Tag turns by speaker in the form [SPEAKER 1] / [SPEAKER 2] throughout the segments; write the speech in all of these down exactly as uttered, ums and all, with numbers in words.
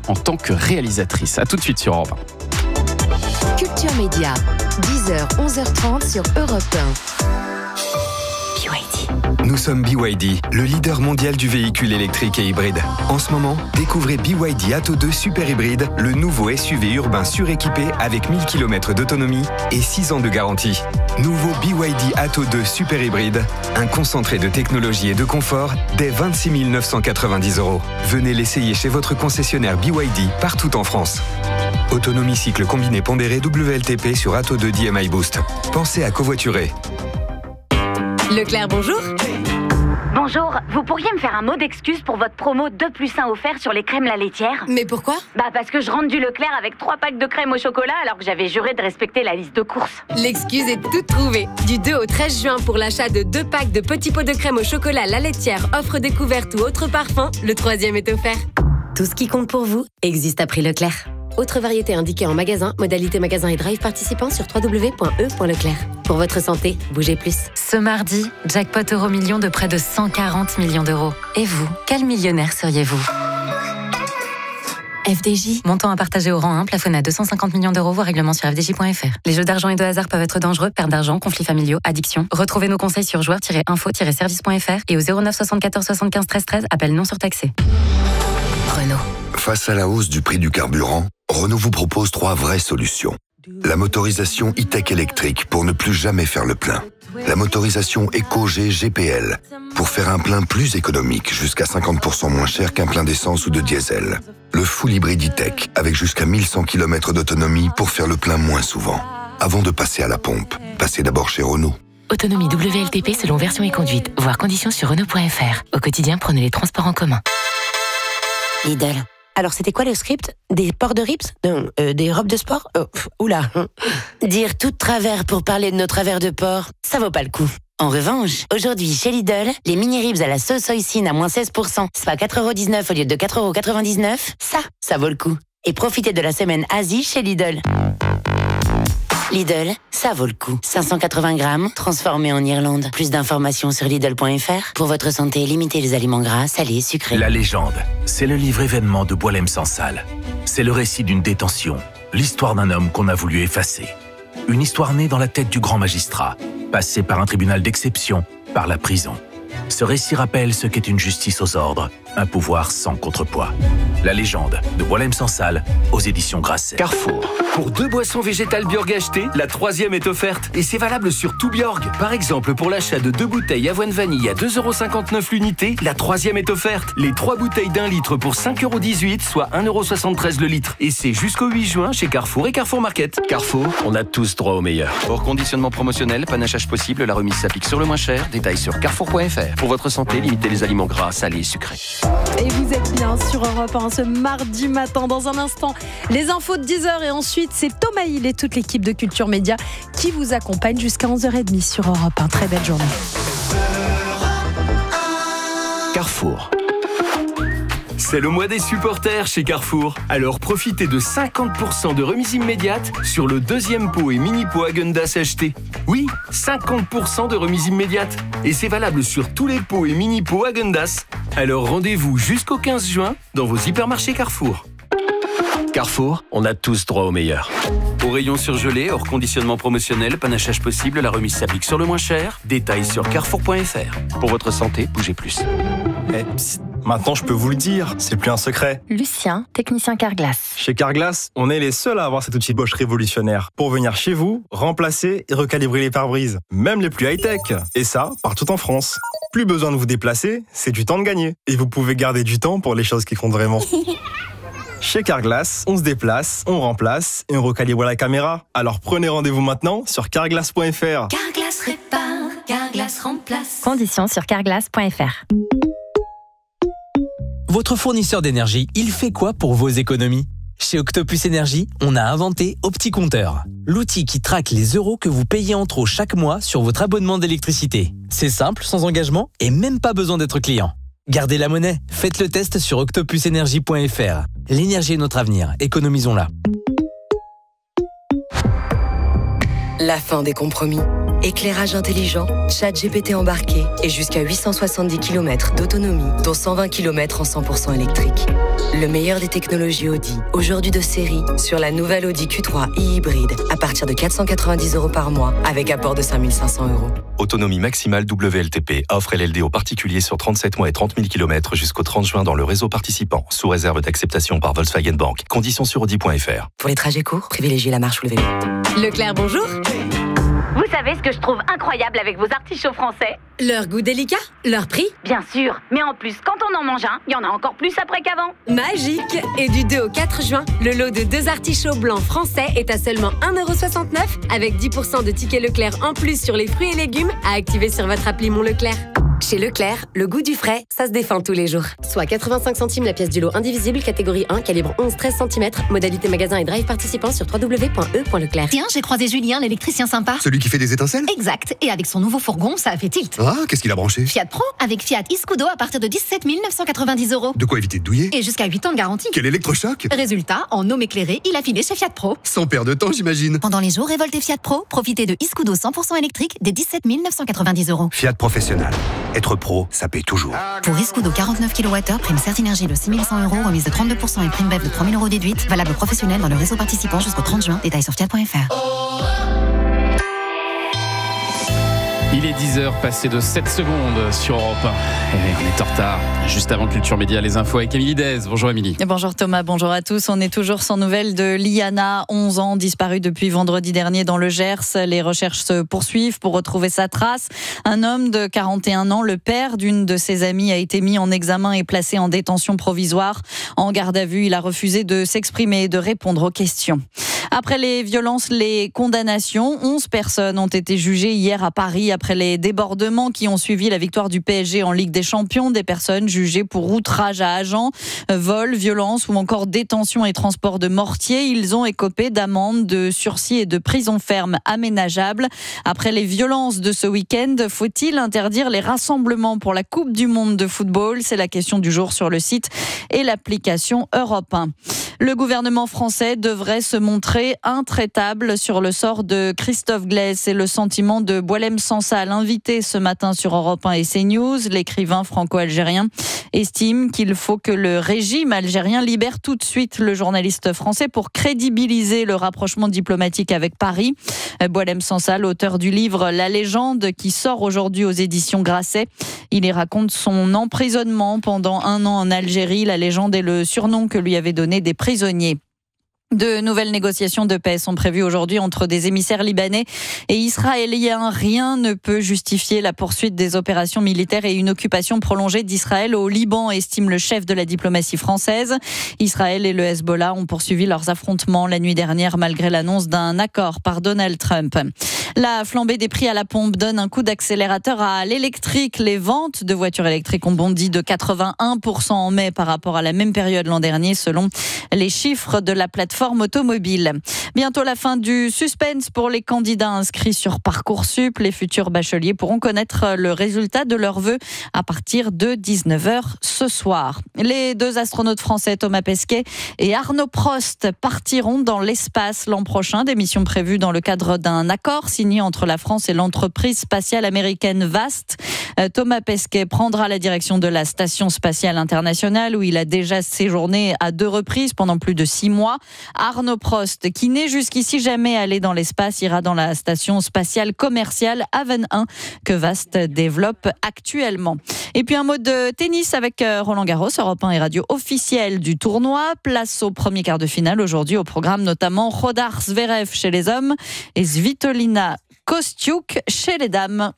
[SPEAKER 1] en tant que réalisatrice. A tout de suite sur Europe un.
[SPEAKER 2] Culture Média, dix heures, onze heures trente sur Europe un.
[SPEAKER 3] B Y D. Nous sommes B Y D, le leader mondial du véhicule électrique et hybride. En ce moment, découvrez B Y D Atto deux Super Hybride, le nouveau S U V urbain suréquipé avec mille kilomètres d'autonomie et six ans de garantie. Nouveau B Y D Atto deux Super Hybride, un concentré de technologie et de confort dès vingt-six mille neuf cent quatre-vingt-dix euros. Venez l'essayer chez votre concessionnaire B Y D partout en France. Autonomie cycle combiné pondéré W L T P sur Atto deux D M I Boost. Pensez à covoiturer.
[SPEAKER 2] Leclerc, bonjour.
[SPEAKER 4] Bonjour, vous pourriez me faire un mot d'excuse pour votre promo deux plus un offert sur les crèmes la laitière ?
[SPEAKER 2] Mais pourquoi ?
[SPEAKER 4] Bah parce que je rentre du Leclerc avec trois packs de crème au chocolat alors que j'avais juré de respecter la liste de courses.
[SPEAKER 2] L'excuse est toute trouvée. Du deux au treize juin pour l'achat de deux packs de petits pots de crème au chocolat la laitière, offre découverte ou autre parfum, le troisième est offert. Tout ce qui compte pour vous existe à prix Leclerc. Autre variété indiquée en magasin, modalité magasin et drive participant sur w w w point e point leclerc. Pour votre santé, bougez plus.
[SPEAKER 5] Ce mardi, jackpot euro million de près de cent quarante millions d'euros. Et vous, quel millionnaire seriez-vous ? F D J, montant à partager au rang un, plafonné à deux cent cinquante millions d'euros, voire règlement sur f d j point f r. Les jeux d'argent et de hasard peuvent être dangereux, perte d'argent, conflits familiaux, addiction. Retrouvez nos conseils sur joueurs tiret info tiret service point f r et au zéro neuf soixante-quatorze soixante-quinze treize treize, appel non surtaxé. Renault.
[SPEAKER 6] Face à la hausse du prix du carburant, Renault vous propose trois vraies solutions. La motorisation e-tech électrique pour ne plus jamais faire le plein. La motorisation EcoG G P L pour faire un plein plus économique, jusqu'à cinquante pour cent moins cher qu'un plein d'essence ou de diesel. Le full hybride e-tech avec jusqu'à mille cent kilomètres d'autonomie pour faire le plein moins souvent. Avant de passer à la pompe, passez d'abord chez Renault.
[SPEAKER 7] Autonomie W L T P selon version et conduite. Voir conditions sur Renault point F R. Au quotidien, prenez les transports en commun.
[SPEAKER 8] Lidl. Alors, c'était quoi le script ? Des ports de rips ? Non, euh, des robes de sport ? Oh, pff, oula. Dire tout de travers pour parler de nos travers de porc, ça vaut pas le coup. En revanche, aujourd'hui, chez Lidl, les mini-ribs à la sauce hoisin à moins seize pour cent, soit quatre euros dix-neuf au lieu de quatre euros quatre-vingt-dix-neuf, ça, ça vaut le coup. Et profitez de la semaine Asie chez Lidl. Lidl, ça vaut le coup. cinq cent quatre-vingts grammes, transformé en Irlande. Plus d'informations sur Lidl point F R. Pour votre santé, limitez les aliments gras, salés, sucrés.
[SPEAKER 9] La légende, c'est le livre événement de Boualem Sansal. C'est le récit d'une détention, l'histoire d'un homme qu'on a voulu effacer. Une histoire née dans la tête du grand magistrat, passée par un tribunal d'exception, par la prison. Ce récit rappelle ce qu'est une justice aux ordres, un pouvoir sans contrepoids. La légende de Boualem Sansal aux éditions Grasset.
[SPEAKER 10] Carrefour. Pour deux boissons végétales Bjorg achetées, la troisième est offerte. Et c'est valable sur tout Bjorg. Par exemple, pour l'achat de deux bouteilles avoine vanille à deux euros cinquante-neuf l'unité, la troisième est offerte. Les trois bouteilles d'un litre pour cinq euros dix-huit, soit un euro soixante-treize le litre. Et c'est jusqu'au huit juin chez Carrefour et Carrefour Market.
[SPEAKER 11] Carrefour, on a tous droit au meilleur. Hors conditionnement promotionnel, panachage possible, la remise s'applique sur le moins cher. Détails sur carrefour point f r. Pour votre santé, limitez les aliments gras, salés et sucrés.
[SPEAKER 12] Et vous êtes bien sur Europe un ce mardi matin. Dans un instant, les infos de dix heures et ensuite, c'est Thomas Hill et toute l'équipe de Culture Média qui vous accompagne jusqu'à onze heures trente sur Europe un. Très belle journée.
[SPEAKER 10] Carrefour. C'est le mois des supporters chez Carrefour. Alors profitez de cinquante pour cent de remise immédiate sur le deuxième pot et mini pot Häagen-Dazs acheté. Oui, cinquante pour cent de remise immédiate. Et c'est valable sur tous les pots et mini pots Häagen-Dazs. Alors rendez-vous jusqu'au quinze juin dans vos hypermarchés Carrefour.
[SPEAKER 11] Carrefour, on a tous droit au meilleur.
[SPEAKER 10] Au rayon surgelé, hors conditionnement promotionnel, panachage possible, la remise s'applique sur le moins cher. Détails sur carrefour point f r.
[SPEAKER 11] Pour votre santé, bougez plus.
[SPEAKER 13] Eh, psst, maintenant je peux vous le dire, c'est plus un secret.
[SPEAKER 5] Lucien, technicien Carglass.
[SPEAKER 13] Chez Carglass, on est les seuls à avoir cet outil Bosch révolutionnaire pour venir chez vous, remplacer et recalibrer les pare-brises, même les plus high-tech. Et ça, partout en France. Plus besoin de vous déplacer, c'est du temps de gagner. Et vous pouvez garder du temps pour les choses qui comptent vraiment. Chez Carglass, on se déplace, on remplace et on recalibre la caméra. Alors prenez rendez-vous maintenant sur carglass point f r.
[SPEAKER 14] Carglass répare, Carglass remplace.
[SPEAKER 5] Conditions sur carglass point f r.
[SPEAKER 15] Votre fournisseur d'énergie, il fait quoi pour vos économies ? Chez Octopus Énergie, on a inventé OptiCompteur, l'outil qui traque les euros que vous payez en trop chaque mois sur votre abonnement d'électricité. C'est simple, sans engagement et même pas besoin d'être client. Gardez la monnaie, faites le test sur octopus énergie point f r. L'énergie est notre avenir, économisons-la.
[SPEAKER 16] La fin des compromis. Éclairage intelligent, chat G P T embarqué et jusqu'à huit cent soixante-dix kilomètres d'autonomie, dont cent vingt kilomètres en cent pour cent électrique. Le meilleur des technologies Audi, aujourd'hui de série, sur la nouvelle Audi Q trois e-hybride, à partir de quatre cent quatre-vingt-dix euros par mois, avec apport de cinq mille cinq cents euros.
[SPEAKER 17] Autonomie maximale W L T P. Offre L L D aux particuliers sur trente-sept mois et trente mille kilomètres jusqu'au trente juin dans le réseau participant, sous réserve d'acceptation par Volkswagen Bank. Conditions sur Audi point F R.
[SPEAKER 16] Pour les trajets courts, privilégiez la marche ou le vélo.
[SPEAKER 2] Leclerc, bonjour.
[SPEAKER 4] Vous savez ce que je trouve incroyable avec vos artichauts français?
[SPEAKER 2] Leur goût délicat, leur prix.
[SPEAKER 4] Bien sûr, mais en plus, quand on en mange un, il y en a encore plus après qu'avant.
[SPEAKER 2] Magique. Et du deux au quatre juin, le lot de deux artichauts blancs français est à seulement un euro soixante-neuf avec dix pour cent de tickets Leclerc en plus sur les fruits et légumes à activer sur votre appli Mon Leclerc. Chez Leclerc, le goût du frais, ça se défend tous les jours. Soit quatre-vingt-cinq centimes la pièce du lot indivisible, catégorie un, calibre onze treize centimètres, modalité magasin et drive participant sur w w w point e point leclerc.
[SPEAKER 18] Tiens, j'ai croisé Julien, l'électricien sympa.
[SPEAKER 19] Celui qui fait des étincelles?
[SPEAKER 18] Exact. Et avec son nouveau fourgon, ça a fait tilt.
[SPEAKER 19] Ah, qu'est-ce qu'il a branché?
[SPEAKER 18] Fiat Pro, avec Fiat Iscudo à partir de dix-sept mille neuf cent quatre-vingt-dix euros.
[SPEAKER 19] De quoi éviter de douiller?
[SPEAKER 18] Et jusqu'à huit ans de garantie.
[SPEAKER 19] Quel électrochoc!
[SPEAKER 18] Résultat, en homme éclairé, il a filé chez Fiat Pro.
[SPEAKER 19] Sans perdre de temps, j'imagine.
[SPEAKER 18] Pendant les jours révoltés Fiat Pro, profitez de Iscudo cent pour cent électrique des dix-sept mille neuf cent quatre-vingt-dix euros.
[SPEAKER 19] Fiat Professionnel. Être pro, ça paye toujours.
[SPEAKER 18] Pour Iscudo quarante-neuf kilowattheures, prime Certinergie de six mille cent euros, remise de trente-deux pour cent et prime B E F de trois mille euros déduite. Valable professionnel dans le réseau participant jusqu'au trente juin. Détails sur fiat point F R.
[SPEAKER 1] Il est dix heures passées de sept secondes sur Europe un. Et on est en retard. Juste avant Culture Média, les infos avec Émilie Dez. Bonjour Émilie.
[SPEAKER 20] Bonjour Thomas, bonjour à tous. On est toujours sans nouvelles de Liana, onze ans, disparue depuis vendredi dernier dans le Gers. Les recherches se poursuivent pour retrouver sa trace. Un homme de quarante et un ans, le père d'une de ses amies, a été mis en examen et placé en détention provisoire. En garde à vue, il a refusé de s'exprimer et de répondre aux questions. Après les violences, les condamnations, onze personnes ont été jugées hier à Paris après les débordements qui ont suivi la victoire du P S G en Ligue des Champions. Des personnes jugées pour outrage à agent, vol, violence ou encore détention et transport de mortier. Ils ont écopé d'amendes, de sursis et de prison ferme aménageables. Après les violences de ce week-end, faut-il interdire les rassemblements pour la Coupe du Monde de football? C'est la question du jour sur le site et l'application Europe un. Le gouvernement français devrait se montrer intraitable sur le sort de Christophe Glaise. C'est le sentiment de Boualem Sansal, invité ce matin sur Europe un et CNews. L'écrivain franco-algérien estime qu'il faut que le régime algérien libère tout de suite le journaliste français pour crédibiliser le rapprochement diplomatique avec Paris. Boualem Sansal, auteur du livre La légende qui sort aujourd'hui aux éditions Grasset. Il y raconte son emprisonnement pendant un an en Algérie. La légende est le surnom que lui avaient donné des prisonniers. De nouvelles négociations de paix sont prévues aujourd'hui entre des émissaires libanais et israéliens. Rien ne peut justifier la poursuite des opérations militaires et une occupation prolongée d'Israël au Liban, estime le chef de la diplomatie française. Israël et le Hezbollah ont poursuivi leurs affrontements la nuit dernière malgré l'annonce d'un accord par Donald Trump. La flambée des prix à la pompe donne un coup d'accélérateur à l'électrique. Les ventes de voitures électriques ont bondi de quatre-vingt-un pour cent en mai par rapport à la même période l'an dernier, selon les chiffres de la plateforme automobile. Bientôt la fin du suspense pour les candidats inscrits sur Parcoursup. Les futurs bacheliers pourront connaître le résultat de leurs vœux à partir de dix-neuf heures ce soir. Les deux astronautes français Thomas Pesquet et Arnaud Prost partiront dans l'espace l'an prochain. Des missions prévues dans le cadre d'un accord signé entre la France et l'entreprise spatiale américaine VAST. Thomas Pesquet prendra la direction de la Station spatiale internationale où il a déjà séjourné à deux reprises pendant plus de six mois. Arnaud Prost, qui n'est jusqu'ici jamais allé dans l'espace, ira dans la Station spatiale commerciale Haven un que VAST développe actuellement. Et puis un mot de tennis avec Roland Garros, Europe un et radio officielle du tournoi. Place au premier quart de finale aujourd'hui au programme notamment Rodar Zverev chez les hommes et Svitolina Kostiuk chez les dames.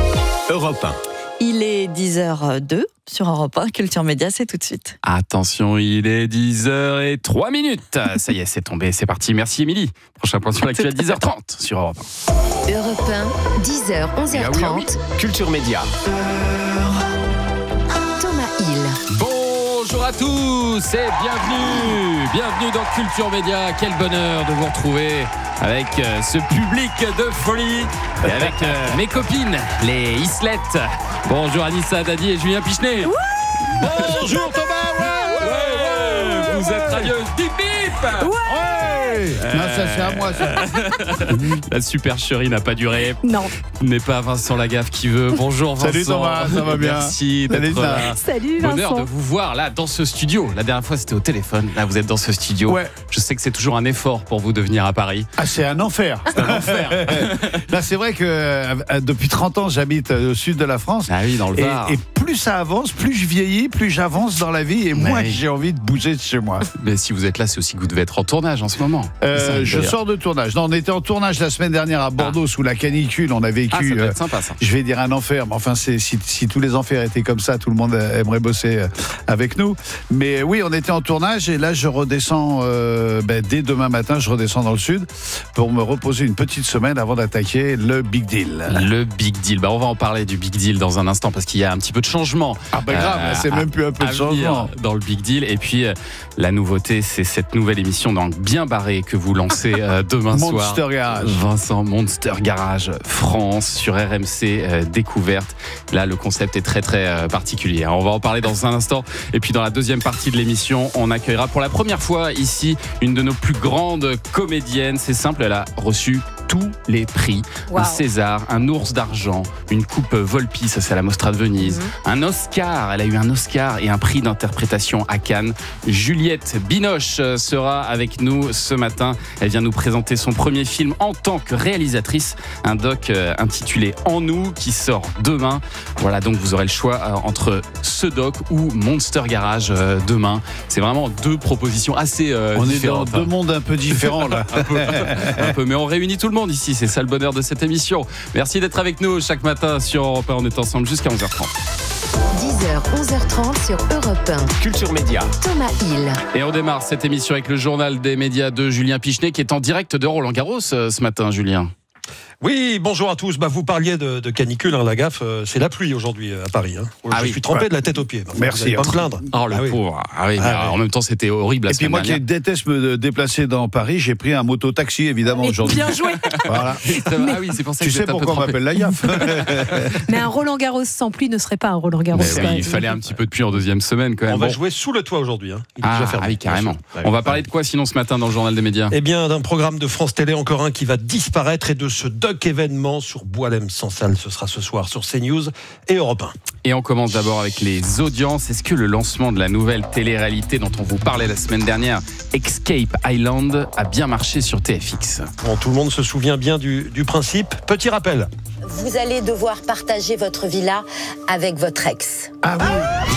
[SPEAKER 1] Europe un.
[SPEAKER 20] Il est dix heures deux sur Europe un. Culture Média, c'est tout de suite.
[SPEAKER 1] Attention, il est dix heures zéro trois minutes. Ça y est, c'est tombé, c'est parti. Merci Émilie. Prochain point sur l'actu à dix heures trente sur Europe un.
[SPEAKER 2] Europe un, dix heures, onze heures trente.
[SPEAKER 11] Culture Média.
[SPEAKER 2] Thomas Hill.
[SPEAKER 1] Bonjour à tous et bienvenue. Bienvenue dans Culture Média. Quel bonheur de vous retrouver avec euh, ce public de folie et avec euh, mes copines, les Islettes. Bonjour Anissa Dadi et Julien Pichenet.
[SPEAKER 21] Bonjour Thomas. Ouais, ouais, ouais,
[SPEAKER 1] vous Vous êtes radieuse. Bip bip.
[SPEAKER 21] Ouais. Non, ça c'est à moi ça.
[SPEAKER 1] La supercherie n'a pas duré.
[SPEAKER 12] Non.
[SPEAKER 1] N'est pas Vincent Lagaffe qui veut. Bonjour Vincent.
[SPEAKER 21] Salut Thomas, ça va bien.
[SPEAKER 1] Merci d'être là.
[SPEAKER 12] Salut Vincent.
[SPEAKER 1] Bonheur de vous voir là dans ce studio. La dernière fois c'était au téléphone. Là vous êtes dans ce studio.
[SPEAKER 21] Ouais.
[SPEAKER 1] Je sais que c'est toujours un effort pour vous de venir à Paris.
[SPEAKER 21] Ah, c'est un enfer.
[SPEAKER 1] C'est un enfer.
[SPEAKER 21] Là, c'est vrai que euh, depuis trente ans, j'habite au sud de la France.
[SPEAKER 1] Ah oui, dans le
[SPEAKER 21] et,
[SPEAKER 1] Var.
[SPEAKER 21] et plus ça avance, plus je vieillis, plus j'avance dans la vie et
[SPEAKER 1] Mais
[SPEAKER 21] moins
[SPEAKER 1] oui.
[SPEAKER 21] j'ai envie de bouger de chez moi.
[SPEAKER 1] Mais si vous êtes là, c'est aussi que vous devez être en tournage en ce moment.
[SPEAKER 21] Euh,
[SPEAKER 1] Ça,
[SPEAKER 21] je
[SPEAKER 1] d'ailleurs.
[SPEAKER 21] sors de tournage. Non, on était en tournage la semaine dernière à Bordeaux sous la canicule. On a vécu,
[SPEAKER 1] Ah, ça doit
[SPEAKER 21] euh,
[SPEAKER 1] être sympa ça.
[SPEAKER 21] je vais dire un enfer, mais enfin, c'est, si, si tous les enfers étaient comme ça, tout le monde aimerait bosser euh, avec nous. Mais oui, on était en tournage et là, je redescends euh, ben, dès demain matin, je redescends dans le sud pour me reposer une petite semaine avant d'attaquer le Big Deal.
[SPEAKER 1] Le Big Deal. Bah, on va en parler du Big Deal dans un instant parce qu'il y a un petit peu de changement.
[SPEAKER 21] Ah ben grave,
[SPEAKER 1] Euh,
[SPEAKER 21] c'est
[SPEAKER 1] à-
[SPEAKER 21] même plus un peu
[SPEAKER 1] à
[SPEAKER 21] de
[SPEAKER 1] venir
[SPEAKER 21] changement.
[SPEAKER 1] dans le Big Deal. Et puis euh, la nouveauté, c'est cette nouvelle émission dans Bien Barré que vous lancez euh, demain soir.
[SPEAKER 21] Monster Garage.
[SPEAKER 1] Vincent, Monster Garage France sur R M C euh, Découverte. Là, le concept est très très euh, particulier. On va en parler dans un instant. Et puis dans la deuxième partie de l'émission, on accueillera pour la première fois ici une de nos plus grandes comédiennes. C'est simple, elle a reçu tous les prix.
[SPEAKER 12] Wow.
[SPEAKER 1] Un César, un ours d'argent, une coupe Volpi, ça c'est à la Mostra de Venise,
[SPEAKER 12] Mm-hmm.
[SPEAKER 1] un Oscar, elle a eu un Oscar et un prix d'interprétation à Cannes. Juliette Binoche euh, sera avec nous ce matin. Elle vient nous présenter son premier film en tant que réalisatrice, un doc euh, intitulé En nous qui sort demain. Voilà, donc vous aurez le choix euh, entre ce doc ou Monster Garage euh, demain. C'est vraiment deux propositions assez euh,
[SPEAKER 21] On est dans
[SPEAKER 1] différentes.
[SPEAKER 21] deux mondes un peu différents là.
[SPEAKER 1] un, peu, un peu, mais on réunit tout le monde ici, c'est ça le bonheur de cette émission. Merci d'être avec nous chaque matin sur Europe un, on est ensemble jusqu'à onze heures trente.
[SPEAKER 2] dix heures, onze heures trente sur Europe un.
[SPEAKER 11] Culture Média.
[SPEAKER 2] Thomas Hill.
[SPEAKER 1] Et on démarre cette émission avec le journal des médias de Julien Pichenet qui est en direct de Roland-Garros euh, ce matin, Julien.
[SPEAKER 22] Oui, bonjour à tous. Bah, vous parliez de, de canicule, hein, Lagaffe. Euh, c'est la pluie aujourd'hui euh, à Paris. Hein.
[SPEAKER 1] Ah
[SPEAKER 22] je
[SPEAKER 1] oui.
[SPEAKER 22] suis trempé
[SPEAKER 21] Ouais.
[SPEAKER 22] de la tête aux pieds. Bah,
[SPEAKER 21] Merci.
[SPEAKER 22] Vous allez pas me plaindre.
[SPEAKER 1] Oh le
[SPEAKER 22] Ah oui.
[SPEAKER 1] pauvre. Ah oui, mais
[SPEAKER 22] Ah
[SPEAKER 1] en
[SPEAKER 22] oui.
[SPEAKER 1] même temps c'était horrible la
[SPEAKER 21] Et puis
[SPEAKER 1] semaine
[SPEAKER 21] moi qui
[SPEAKER 1] dernière.
[SPEAKER 21] déteste me déplacer dans Paris, j'ai pris un moto-taxi évidemment aujourd'hui.
[SPEAKER 12] Bien joué.
[SPEAKER 21] Voilà.
[SPEAKER 1] Ah oui, c'est pour ça que
[SPEAKER 21] Tu
[SPEAKER 1] vous
[SPEAKER 21] sais
[SPEAKER 1] êtes un peu
[SPEAKER 21] pourquoi on
[SPEAKER 1] trempé.
[SPEAKER 21] m'appelle la gaffe.
[SPEAKER 12] Mais un Roland Garros sans pluie ne serait pas un Roland Garros.
[SPEAKER 1] Mais
[SPEAKER 12] quand
[SPEAKER 1] oui,
[SPEAKER 12] même.
[SPEAKER 1] il fallait un petit peu de pluie en deuxième semaine quand même.
[SPEAKER 22] On va
[SPEAKER 1] Bon.
[SPEAKER 22] jouer sous le toit aujourd'hui. Hein. Il est
[SPEAKER 1] Ah,
[SPEAKER 22] déjà fermé.
[SPEAKER 1] ah oui, carrément.
[SPEAKER 22] Bien sûr.
[SPEAKER 1] On va parler de quoi sinon ce matin dans le journal des médias?
[SPEAKER 22] Eh bien, d'un programme de France Télé, encore un qui va disparaître, et de ce doc événement sur Boilem-Sansal. Ce sera ce soir sur CNews et Europe un.
[SPEAKER 1] Et on commence d'abord avec les audiences. Est-ce que le lancement de la nouvelle télé-réalité dont on vous parlait la semaine dernière, Escape Island, a bien marché sur T F X?
[SPEAKER 22] Bon, tout le monde se souvient bien du, du principe. Petit rappel.
[SPEAKER 23] Vous allez devoir partager votre villa avec votre ex.
[SPEAKER 21] Ah oui.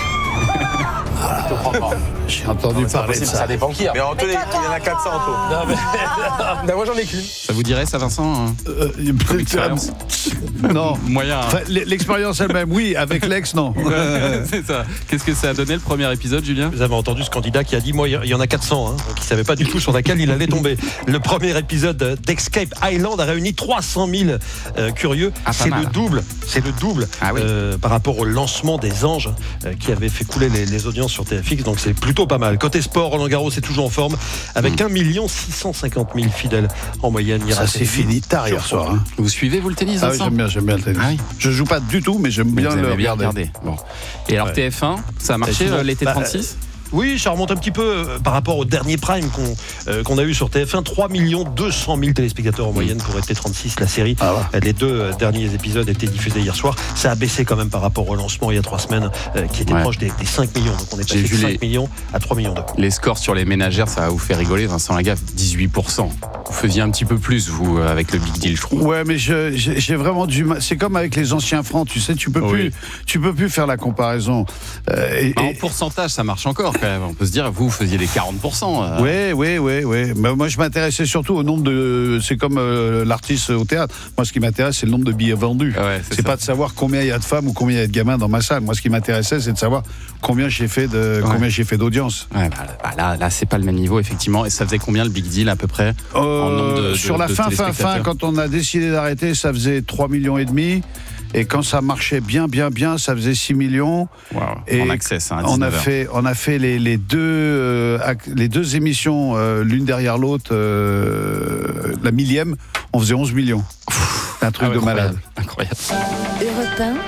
[SPEAKER 21] J'ai entendu parler de ça.
[SPEAKER 22] Ça dépend qui.
[SPEAKER 24] Mais Anto, il y en a quatre cents, Anto.
[SPEAKER 22] Non, mais... non, moi j'en ai qu'une.
[SPEAKER 1] Ça vous dirait ça, Vincent hein
[SPEAKER 21] Euh,
[SPEAKER 1] Comme expérience.
[SPEAKER 21] Non.
[SPEAKER 1] Moyen. hein.
[SPEAKER 21] Enfin, l'expérience elle-même, oui. Avec l'ex, non.
[SPEAKER 1] C'est ça. Qu'est-ce que ça a donné le premier épisode, Julien?
[SPEAKER 22] Vous avez entendu ce candidat qui a dit, moi, il y en a quatre cents, hein, donc il ne savait pas du tout sur laquelle il allait tomber. Le premier épisode d'Escape Island a réuni trois cent mille euh, curieux.
[SPEAKER 1] Ah, pas
[SPEAKER 22] c'est
[SPEAKER 1] mal.
[SPEAKER 22] le double, c'est le double
[SPEAKER 1] Ah oui.
[SPEAKER 22] euh, par rapport au lancement des Anges euh, qui avait fait couler les, les audiences sur T F X, donc c'est plutôt pas mal. Côté sport, Roland Garros est toujours en forme avec un million six cent cinquante mille fidèles en moyenne. Hier
[SPEAKER 21] Ça s'est fini tard hier soir. Hein.
[SPEAKER 1] Vous suivez, vous, le tennis,
[SPEAKER 21] Ah oui,
[SPEAKER 1] Vincent?
[SPEAKER 21] j'aime bien, j'aime bien le tennis.
[SPEAKER 1] Ah oui.
[SPEAKER 21] Je joue pas du tout, mais j'aime
[SPEAKER 1] Mais
[SPEAKER 21] bien
[SPEAKER 1] vous
[SPEAKER 21] le
[SPEAKER 1] aimez bien
[SPEAKER 21] regarder.
[SPEAKER 1] regarder. Bon. Et alors
[SPEAKER 22] Ouais.
[SPEAKER 1] T F un, ça a marché
[SPEAKER 22] Et sinon,
[SPEAKER 1] euh, l'été
[SPEAKER 22] bah,
[SPEAKER 1] trente-six?
[SPEAKER 22] Oui, ça remonte un petit peu euh, par rapport au dernier prime qu'on euh, qu'on a eu sur T F un. trois millions deux cent mille téléspectateurs en moyenne pour T trente-six, la série.
[SPEAKER 21] Ah ouais.
[SPEAKER 22] Euh, Les deux euh, derniers épisodes étaient diffusés hier soir. Ça a baissé quand même par rapport au lancement il y a trois semaines, euh, qui était
[SPEAKER 1] Ouais.
[SPEAKER 22] proche des, des cinq millions. Donc on est
[SPEAKER 1] J'ai
[SPEAKER 22] passé de
[SPEAKER 1] vu
[SPEAKER 22] cinq
[SPEAKER 1] les-
[SPEAKER 22] millions à trois millions deux.
[SPEAKER 1] Les scores sur les ménagères, ça va vous faire rigoler, Vincent Lagaffe, dix-huit pour cent. Vous faisiez un petit peu plus, vous, euh, avec le Big Deal, je trouve.
[SPEAKER 21] Ouais, mais je- j'ai j'ai vraiment du mal. C'est comme avec les anciens francs, tu sais, tu peux
[SPEAKER 1] Oui.
[SPEAKER 21] plus, tu peux plus faire la comparaison. Euh, et-
[SPEAKER 1] Bah, en
[SPEAKER 21] et-
[SPEAKER 1] pourcentage, ça marche encore quand même. On peut se dire, vous, vous faisiez des quarante pour cent. euh.
[SPEAKER 21] Oui, oui, oui, oui. Mais moi, je m'intéressais surtout au nombre de. C'est comme euh, l'artiste au théâtre. Moi, ce qui m'intéresse, c'est le nombre de billets vendus.
[SPEAKER 1] Ouais, c'est
[SPEAKER 21] c'est
[SPEAKER 1] ça.
[SPEAKER 21] pas de savoir combien il y a de femmes ou combien il y a de gamins dans ma salle. Moi, ce qui m'intéressait, c'est de savoir combien j'ai fait de,
[SPEAKER 1] Ouais.
[SPEAKER 21] combien j'ai fait d'audience.
[SPEAKER 1] Ouais, bah, bah, là, là c'est pas le même niveau, effectivement. Et ça faisait combien le Big Deal, à peu près en nombre de- de-
[SPEAKER 21] Sur la
[SPEAKER 1] de
[SPEAKER 21] fin, fin, fin,
[SPEAKER 1] téléspectateurs?
[SPEAKER 21] quand on a décidé d'arrêter, ça faisait trois millions et demi. Et quand ça marchait bien, bien, bien, ça faisait six millions.
[SPEAKER 1] Wow.
[SPEAKER 21] Et
[SPEAKER 1] En access, hein, à
[SPEAKER 21] on a
[SPEAKER 1] dix-neuf heures.
[SPEAKER 21] fait, on a fait les, les deux, euh, ac- les deux émissions, euh, l'une derrière l'autre, euh, la millième, on faisait onze millions. C'est un truc
[SPEAKER 1] Ah ouais,
[SPEAKER 21] de malade.
[SPEAKER 1] Incroyable.
[SPEAKER 2] Europe un,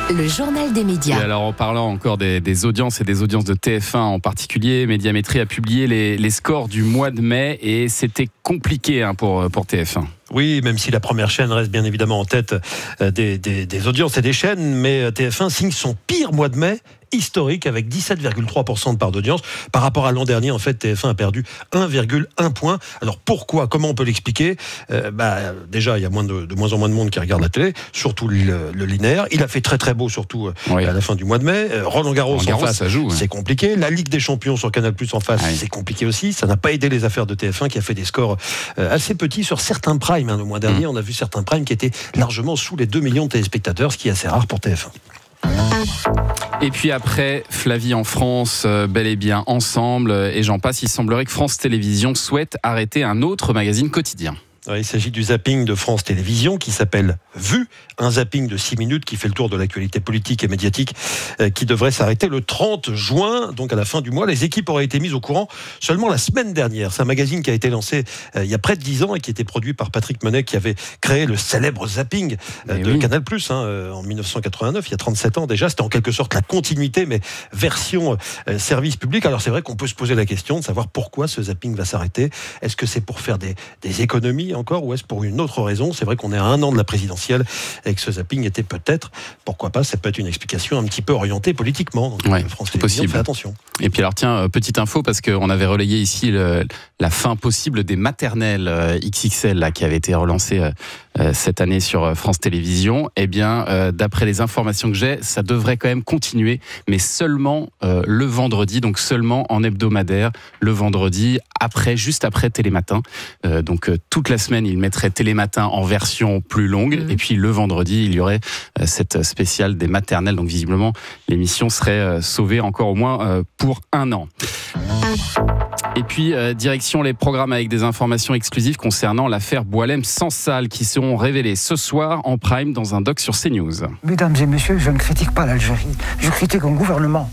[SPEAKER 2] le journal des médias.
[SPEAKER 1] Et alors, en parlant encore des, des audiences et des audiences de T F un en particulier, Médiamétrie a publié les, les scores du mois de mai et c'était compliqué hein, pour, pour T F un.
[SPEAKER 22] Oui, même si la première chaîne reste bien évidemment en tête des, des, des audiences et des chaînes, mais T F un signe son pire mois de mai historique avec dix-sept virgule trois pour cent de part d'audience. Par rapport à l'an dernier, en fait, T F un a perdu un virgule un point. Alors pourquoi ? Comment on peut l'expliquer ? euh, bah, Déjà, il y a moins de, de moins en moins de monde qui regarde la télé, surtout le, le linéaire. Il a fait très très beau, surtout oui. à la fin du mois de mai. Euh, Roland Garros, Roland Garros en face, ça joue, ouais. c'est compliqué. La Ligue des Champions sur Canal plus, en face, ah oui. c'est compliqué aussi. Ça n'a pas aidé les affaires de T F un qui a fait des scores euh, assez petits sur certains primes. Hein. Le mois dernier, mmh. on a vu certains primes qui étaient largement sous les deux millions de téléspectateurs, ce qui est assez rare pour T F un.
[SPEAKER 1] Et puis après, Flavie en France, euh, bel et bien ensemble, et j'en passe, il semblerait que France Télévisions souhaite arrêter un autre magazine quotidien.
[SPEAKER 22] Il s'agit du zapping de France Télévisions qui s'appelle Vue, un zapping de six minutes qui fait le tour de l'actualité politique et médiatique euh, qui devrait s'arrêter le trente juin, donc à la fin du mois. Les équipes auraient été mises au courant seulement la semaine dernière. C'est un magazine qui a été lancé euh, il y a près de dix ans et qui était produit par Patrick Menet qui avait créé le célèbre zapping euh, de oui. Canal plus, hein, euh, en dix-neuf cent quatre-vingt-neuf, il y a trente-sept ans déjà. C'était en quelque sorte la continuité, mais version euh, service public. Alors c'est vrai qu'on peut se poser la question de savoir pourquoi ce zapping va s'arrêter. Est-ce que c'est pour faire des, des économies encore, ou est-ce pour une autre raison ? C'est vrai qu'on est à un an de la présidentielle et que ce zapping était peut-être, pourquoi pas, ça peut être une explication un petit peu orientée politiquement. Donc
[SPEAKER 1] ouais,
[SPEAKER 22] France
[SPEAKER 1] c'est possible.
[SPEAKER 22] Fait attention.
[SPEAKER 1] Et puis alors tiens, petite info, parce qu'on avait relayé ici le, la fin possible des maternelles euh, X X L là, qui avait été relancée euh, cette année sur France Télévisions. Eh bien, euh, d'après les informations que j'ai, ça devrait quand même continuer, mais seulement euh, le vendredi, donc seulement en hebdomadaire, le vendredi, après, juste après Télématin. Euh, donc euh, toute la semaine, il mettrait Télématin en version plus longue, mmh. et puis le vendredi, il y aurait euh, cette spéciale des maternelles. Donc visiblement, l'émission serait euh, sauvée encore au moins euh, pour un an. Et puis, euh, direction les programmes avec des informations exclusives concernant l'affaire Boualem-Sansal qui seront révélées ce soir en prime dans un doc sur CNews.
[SPEAKER 3] Mesdames et messieurs, je ne critique pas l'Algérie, je critique un gouvernement.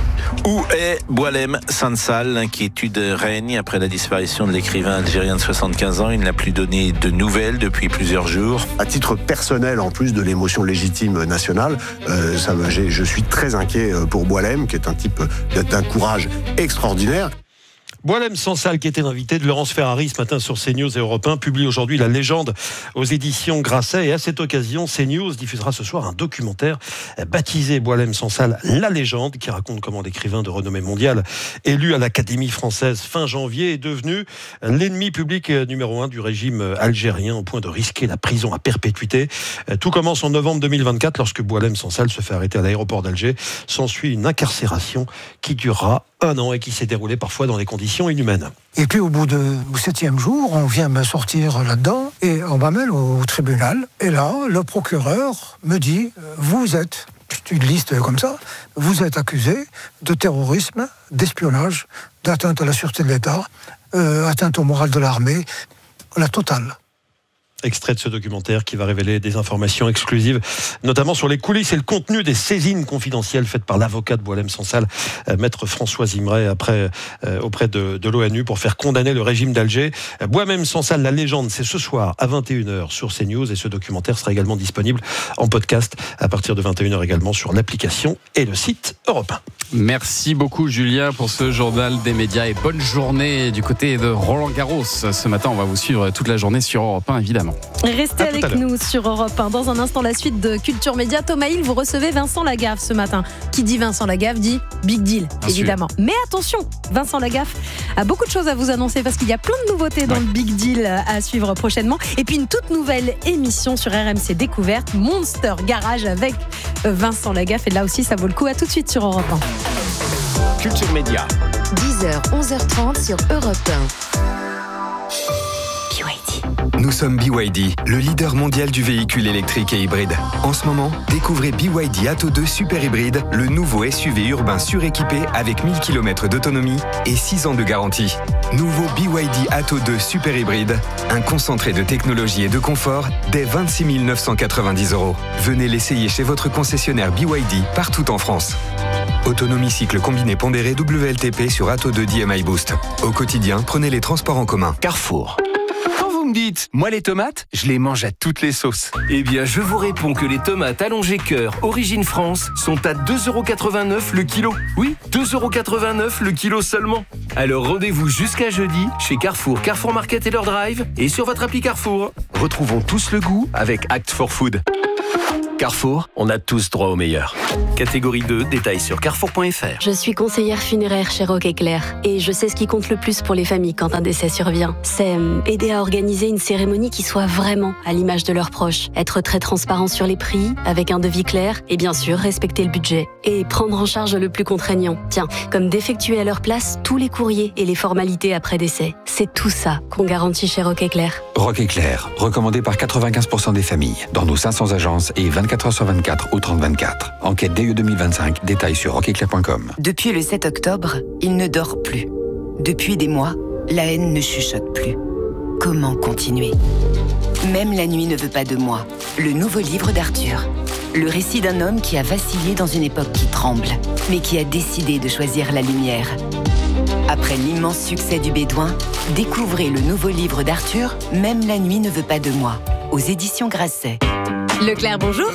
[SPEAKER 6] Où est Boualem Sansal ? L'inquiétude règne après la disparition de l'écrivain algérien de soixante-quinze ans. Il n'a plus donné de nouvelles depuis plusieurs jours.
[SPEAKER 7] À titre personnel, en plus de l'émotion légitime nationale, euh, ça, je suis très inquiet pour Boualem, qui est un type d'un courage extraordinaire.
[SPEAKER 22] Boualem Sansal, qui était l'invité de Laurence Ferrari ce matin sur CNews et Europe un, publie aujourd'hui La Légende aux éditions Grasset. Et à cette occasion, CNews diffusera ce soir un documentaire baptisé Boualem Sansal, La Légende, qui raconte comment l'écrivain de renommée mondiale, élu à l'Académie française fin janvier, est devenu l'ennemi public numéro un du régime algérien, au point de risquer la prison à perpétuité. Tout commence en novembre deux mille vingt-quatre, lorsque Boualem Sansal se fait arrêter à l'aéroport d'Alger. S'ensuit une incarcération qui durera un an et qui s'est déroulée parfois dans des conditions inhumaines.
[SPEAKER 3] Et puis au bout de, au septième jour, on vient me sortir là-dedans et on m'amène au, au tribunal. Et là, le procureur me dit, vous êtes, c'est une liste comme ça, vous êtes accusé de terrorisme, d'espionnage, d'atteinte à la sûreté de l'État, euh, atteinte au moral de l'armée, la totale.
[SPEAKER 22] Extrait de ce documentaire qui va révéler des informations exclusives, notamment sur les coulisses et le contenu des saisines confidentielles faites par l'avocat de Boualem Sansal, euh, maître Françoise Imray, après, euh, auprès de, de l'ONU pour faire condamner le régime d'Alger. Euh, Boualem Sansal, La Légende, c'est ce soir à vingt et une heures sur CNews, et ce documentaire sera également disponible en podcast à partir de vingt et une heures également sur l'application et le site Europe un.
[SPEAKER 1] Merci beaucoup Julien pour ce journal des médias et bonne journée du côté de Roland Garros. Ce matin, on va vous suivre toute la journée sur Europe un évidemment.
[SPEAKER 12] Restez avec nous sur Europe un. Dans un instant, la suite de Culture Média. Thomas Hill, vous recevez Vincent Lagaffe ce matin. Qui dit Vincent Lagaffe dit Big Deal, Bien évidemment. Sûr. Mais attention, Vincent Lagaffe a beaucoup de choses à vous annoncer parce qu'il y a plein de nouveautés dans ouais. le Big Deal à suivre prochainement. Et puis une toute nouvelle émission sur R M C Découverte, Monster Garage avec Vincent Lagaffe. Et là aussi, ça vaut le coup. À tout de suite sur Europe un.
[SPEAKER 2] Culture Média. dix heures, onze heures trente sur Europe un.
[SPEAKER 24] Nous sommes B Y D, le leader mondial du véhicule électrique et hybride. En ce moment, découvrez B Y D Atto deux Super Hybride, le nouveau S U V urbain suréquipé avec mille kilomètres d'autonomie et six ans de garantie. Nouveau B Y D Atto deux Super Hybride, un concentré de technologie et de confort dès vingt-six mille neuf cent quatre-vingt-dix euros. Venez l'essayer chez votre concessionnaire B Y D partout en France. Autonomie cycle combiné pondéré W L T P sur Atto deux D M I Boost. Au quotidien, prenez les transports en commun.
[SPEAKER 6] Carrefour.
[SPEAKER 11] me dites, moi les tomates, je les mange à toutes les sauces. Eh bien, je vous réponds que les tomates allongées cœur Origine France sont à deux euros quatre-vingt-neuf le kilo. Oui, deux euros quatre-vingt-neuf le kilo seulement. Alors rendez-vous jusqu'à jeudi chez Carrefour, Carrefour Market et leur drive et sur votre appli Carrefour. Retrouvons tous le goût avec Act for Food. Carrefour, on a tous droit au meilleur. Catégorie deux, détails sur carrefour point f r.
[SPEAKER 8] Je suis conseillère funéraire chez Rock Éclair et je sais ce qui compte le plus pour les familles quand un décès survient. C'est euh, aider à organiser une cérémonie qui soit vraiment à l'image de leurs proches. Être très transparent sur les prix, avec un devis clair et bien sûr respecter le budget. Et prendre en charge le plus contraignant. Tiens, comme d'effectuer à leur place tous les courriers et les formalités après décès. C'est tout ça qu'on garantit chez Rock Éclair.
[SPEAKER 9] Rock Éclair, recommandé par quatre-vingt-quinze pour cent des familles, dans nos cinq cents agences et vingt-quatre heures sur vingt-quatre ou trente vingt-quatre. Enquête D E deux mille vingt-cinq, détails sur rock éclair point com.
[SPEAKER 10] Depuis le sept octobre, il ne dort plus. Depuis des mois, la haine ne chuchote plus. Comment continuer ? Même la nuit ne veut pas de moi. Le nouveau livre d'Arthur. Le récit d'un homme qui a vacillé dans une époque qui tremble, mais qui a décidé de choisir la lumière. Après l'immense succès du Bédouin, découvrez le nouveau livre d'Arthur, Même la nuit ne veut pas de moi, aux éditions Grasset.
[SPEAKER 2] Leclerc, bonjour.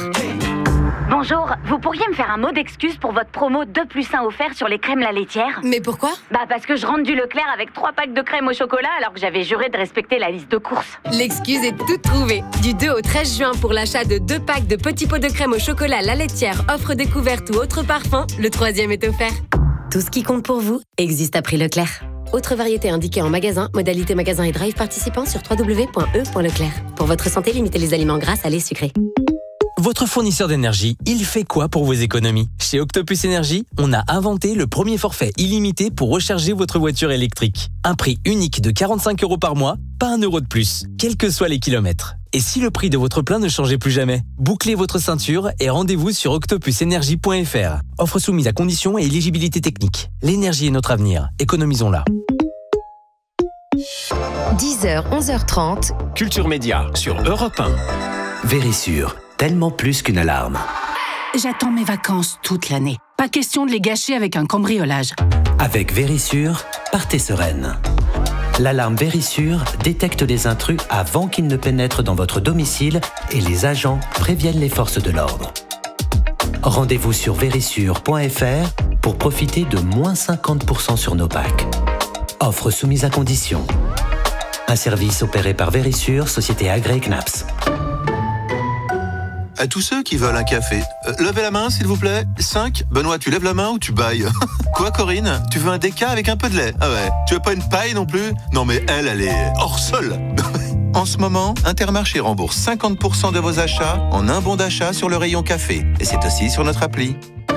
[SPEAKER 4] Bonjour, vous pourriez me faire un mot d'excuse pour votre promo deux plus un offert sur les crèmes la laitière ?
[SPEAKER 2] Mais pourquoi ?
[SPEAKER 4] Bah parce que je rentre du Leclerc avec trois packs de crème au chocolat alors que j'avais juré de respecter la liste de courses.
[SPEAKER 2] L'excuse est toute trouvée. Du deux au treize juin pour l'achat de deux packs de petits pots de crème au chocolat la laitière, offre découverte ou autre parfum, le troisième est offert. Tout ce qui compte pour vous existe à prix Leclerc. Autre variété indiquée en magasin, modalité magasin et drive participant sur w w w point e point leclerc. Pour votre santé, limitez les aliments gras, salés, sucrés.
[SPEAKER 15] Votre fournisseur d'énergie, il fait quoi pour vos économies ? Chez Octopus Énergie, on a inventé le premier forfait illimité pour recharger votre voiture électrique. Un prix unique de quarante-cinq euros par mois, pas un euro de plus, quels que soient les kilomètres. Et si le prix de votre plein ne changeait plus jamais ? Bouclez votre ceinture et rendez-vous sur octopus énergie point f r. Offre soumise à conditions et éligibilité technique. L'énergie est notre avenir, économisons-la.
[SPEAKER 23] dix heures, onze heures trente.
[SPEAKER 11] Culture Média sur Europe un.
[SPEAKER 13] Vérissure, tellement plus qu'une alarme.
[SPEAKER 25] J'attends mes vacances toute l'année. Pas question de les gâcher avec un cambriolage.
[SPEAKER 13] Avec Vérissure, partez sereine. L'alarme Vérissure détecte les intrus avant qu'ils ne pénètrent dans votre domicile et les agents préviennent les forces de l'ordre. Rendez-vous sur vérissure point f r pour profiter de moins cinquante pour cent sur nos packs. Offre soumise à condition. Un service opéré par Vérissure, société agréée C N A P S.
[SPEAKER 26] À tous ceux qui veulent un café, euh, levez la main s'il vous plaît. cinq. Benoît, tu lèves la main ou tu bailles ? Quoi Corinne ? Tu veux un déca avec un peu de lait ? Ah ouais. Tu veux pas une paille non plus ? Non mais elle, elle est hors sol. En ce moment, Intermarché rembourse cinquante pour cent de vos achats en un bon d'achat sur le rayon café. Et c'est aussi sur notre appli.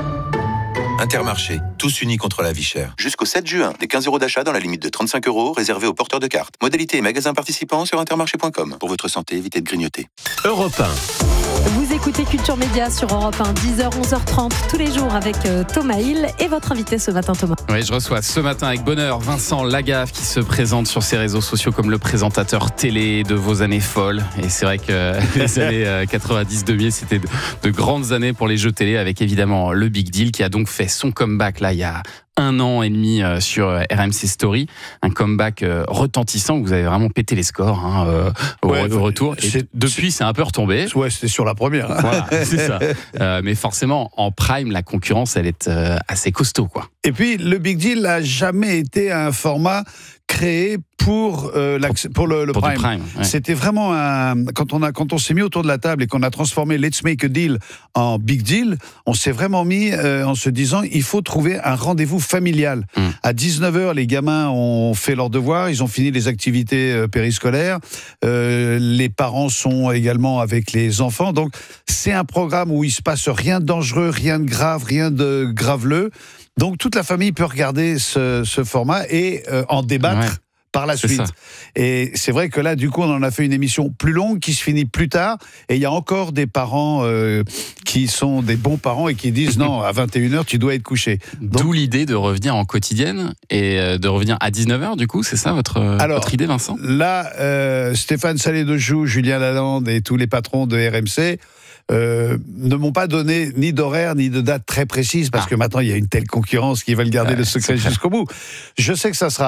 [SPEAKER 26] Intermarché, tous unis contre la vie chère. Jusqu'au sept juin, des quinze euros d'achat dans la limite de trente-cinq euros réservés aux porteurs de cartes. Modalité et magasins participants sur intermarché point com. Pour votre santé, évitez de grignoter.
[SPEAKER 11] Europe un.
[SPEAKER 12] Vous écoutez Culture Média sur Europe un, dix heures, onze heures trente, tous les jours avec euh, Thomas Hill et votre invité ce matin, Thomas.
[SPEAKER 1] Oui, je reçois ce matin avec bonheur Vincent Lagaffe qui se présente sur ses réseaux sociaux comme le présentateur télé de vos années folles. Et c'est vrai que les années quatre-vingt-dix deux mille, c'était de, de grandes années pour les jeux télé avec évidemment le Big Deal qui a donc fait son comeback là il y a un an et demi euh, sur R M C Story, un comeback euh, retentissant où vous avez vraiment pété les scores hein, euh, au,
[SPEAKER 21] ouais,
[SPEAKER 1] au retour. Et
[SPEAKER 21] c'est,
[SPEAKER 1] depuis, c'est un peu retombé.
[SPEAKER 21] Ouais, c'était sur la première. Hein.
[SPEAKER 1] Voilà, c'est ça. Euh, mais forcément, en prime, la concurrence, elle est euh, assez costaud, quoi.
[SPEAKER 21] Et puis, le Big Deal n'a jamais été un format créé pour euh, pour le, le
[SPEAKER 1] pour
[SPEAKER 21] prime.
[SPEAKER 1] prime ouais.
[SPEAKER 21] C'était vraiment un quand on a quand on s'est mis autour de la table et qu'on a transformé Let's Make a Deal en Big Deal, on s'est vraiment mis euh, en se disant il faut trouver un rendez-vous familial. Mm. À dix-neuf heures, les gamins ont fait leurs devoirs, ils ont fini les activités euh, périscolaires, euh, les parents sont également avec les enfants, donc c'est un programme où il se passe rien de dangereux, rien de grave, rien de graveleux. Donc toute la famille peut regarder ce, ce format et euh, en débattre ouais, par la suite. Ça. Et c'est vrai que là, du coup, on en a fait une émission plus longue qui se finit plus tard. Et il y a encore des parents euh, qui sont des bons parents et qui disent non, à vingt et une heures, tu dois être couché.
[SPEAKER 1] Donc, d'où l'idée de revenir en quotidienne et de revenir à dix-neuf heures, du coup, c'est ça votre, alors, votre idée, Vincent ?
[SPEAKER 21] Là, euh, Stéphane Salé-de-Joux, Julien Lalande et tous les patrons de R M C Euh, ne m'ont pas donné ni d'horaire ni de date très précise parce ah. que maintenant il y a une telle concurrence qu'ils veulent garder euh, le secret jusqu'au bout. Je sais que ça sera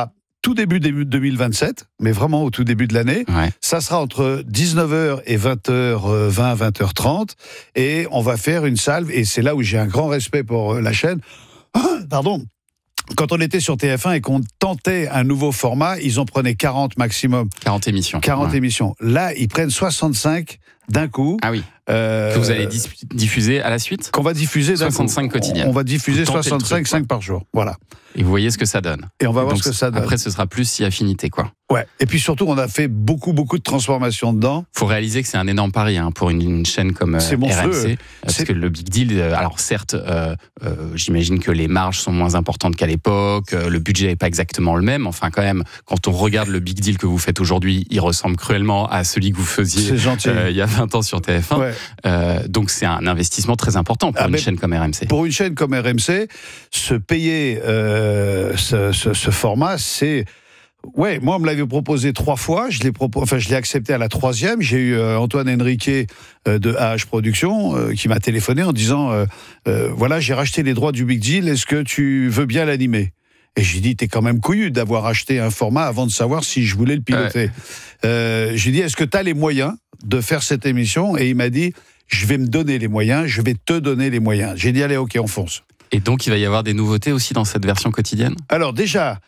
[SPEAKER 21] tout début deux mille vingt-sept, mais vraiment au tout début de l'année.
[SPEAKER 1] Ouais.
[SPEAKER 21] Ça sera entre dix-neuf heures et vingt heures vingt, vingt heures trente. Et on va faire une salve, et c'est là où j'ai un grand respect pour la chaîne. Pardon. Quand on était sur T F un et qu'on tentait un nouveau format, ils en prenaient quarante maximum.
[SPEAKER 1] quarante émissions.
[SPEAKER 21] quarante
[SPEAKER 1] ouais.
[SPEAKER 21] émissions. Là, ils prennent soixante-cinq d'un coup.
[SPEAKER 1] Ah oui.
[SPEAKER 21] Euh,
[SPEAKER 1] que vous allez dis- diffuser à la suite.
[SPEAKER 21] Qu'on va diffuser d'un
[SPEAKER 1] soixante-cinq
[SPEAKER 21] coup.
[SPEAKER 1] quotidiennes.
[SPEAKER 21] On va diffuser soixante-cinq,
[SPEAKER 1] truc,
[SPEAKER 21] cinq par jour. Voilà.
[SPEAKER 1] Et vous voyez ce que ça donne.
[SPEAKER 21] Et on va voir
[SPEAKER 1] donc,
[SPEAKER 21] ce que ça donne.
[SPEAKER 1] Après, ce sera plus si affinité, quoi.
[SPEAKER 21] Ouais. Et puis surtout, on a fait beaucoup, beaucoup de transformations dedans.
[SPEAKER 1] Faut réaliser que c'est un énorme pari hein, pour une, une chaîne comme euh,
[SPEAKER 21] c'est
[SPEAKER 1] R M C.
[SPEAKER 21] monstrueux.
[SPEAKER 1] Parce
[SPEAKER 21] c'est...
[SPEAKER 1] que le big deal, euh, alors certes, euh, euh, j'imagine que les marges sont moins importantes qu'à l'époque, euh, le budget n'est pas exactement le même. Enfin, quand même, quand on regarde le big deal que vous faites aujourd'hui, il ressemble cruellement à celui que vous faisiez euh, il y a vingt ans sur T F un.
[SPEAKER 21] Ouais.
[SPEAKER 1] Euh, donc c'est un investissement très important pour
[SPEAKER 21] ah,
[SPEAKER 1] une chaîne comme R M C.
[SPEAKER 21] Pour une chaîne comme R M C, se payer euh, ce, ce, ce format, c'est... Ouais, moi on me l'avait proposé trois fois, je l'ai propo... enfin je l'ai accepté à la troisième. J'ai eu euh, Antoine Henriquet euh, de A H Productions euh, qui m'a téléphoné en disant euh, euh, voilà, j'ai racheté les droits du Big Deal, est-ce que tu veux bien l'animer? Et j'ai dit, t'es quand même couillu d'avoir acheté un format avant de savoir si je voulais le piloter. Ouais. Euh, j'ai dit, est-ce que t'as les moyens de faire cette émission? Et il m'a dit, je vais me donner les moyens, je vais te donner les moyens. J'ai dit, allez, ok, on fonce.
[SPEAKER 1] Et donc, il va y avoir des nouveautés aussi dans cette version quotidienne?
[SPEAKER 21] Alors déjà,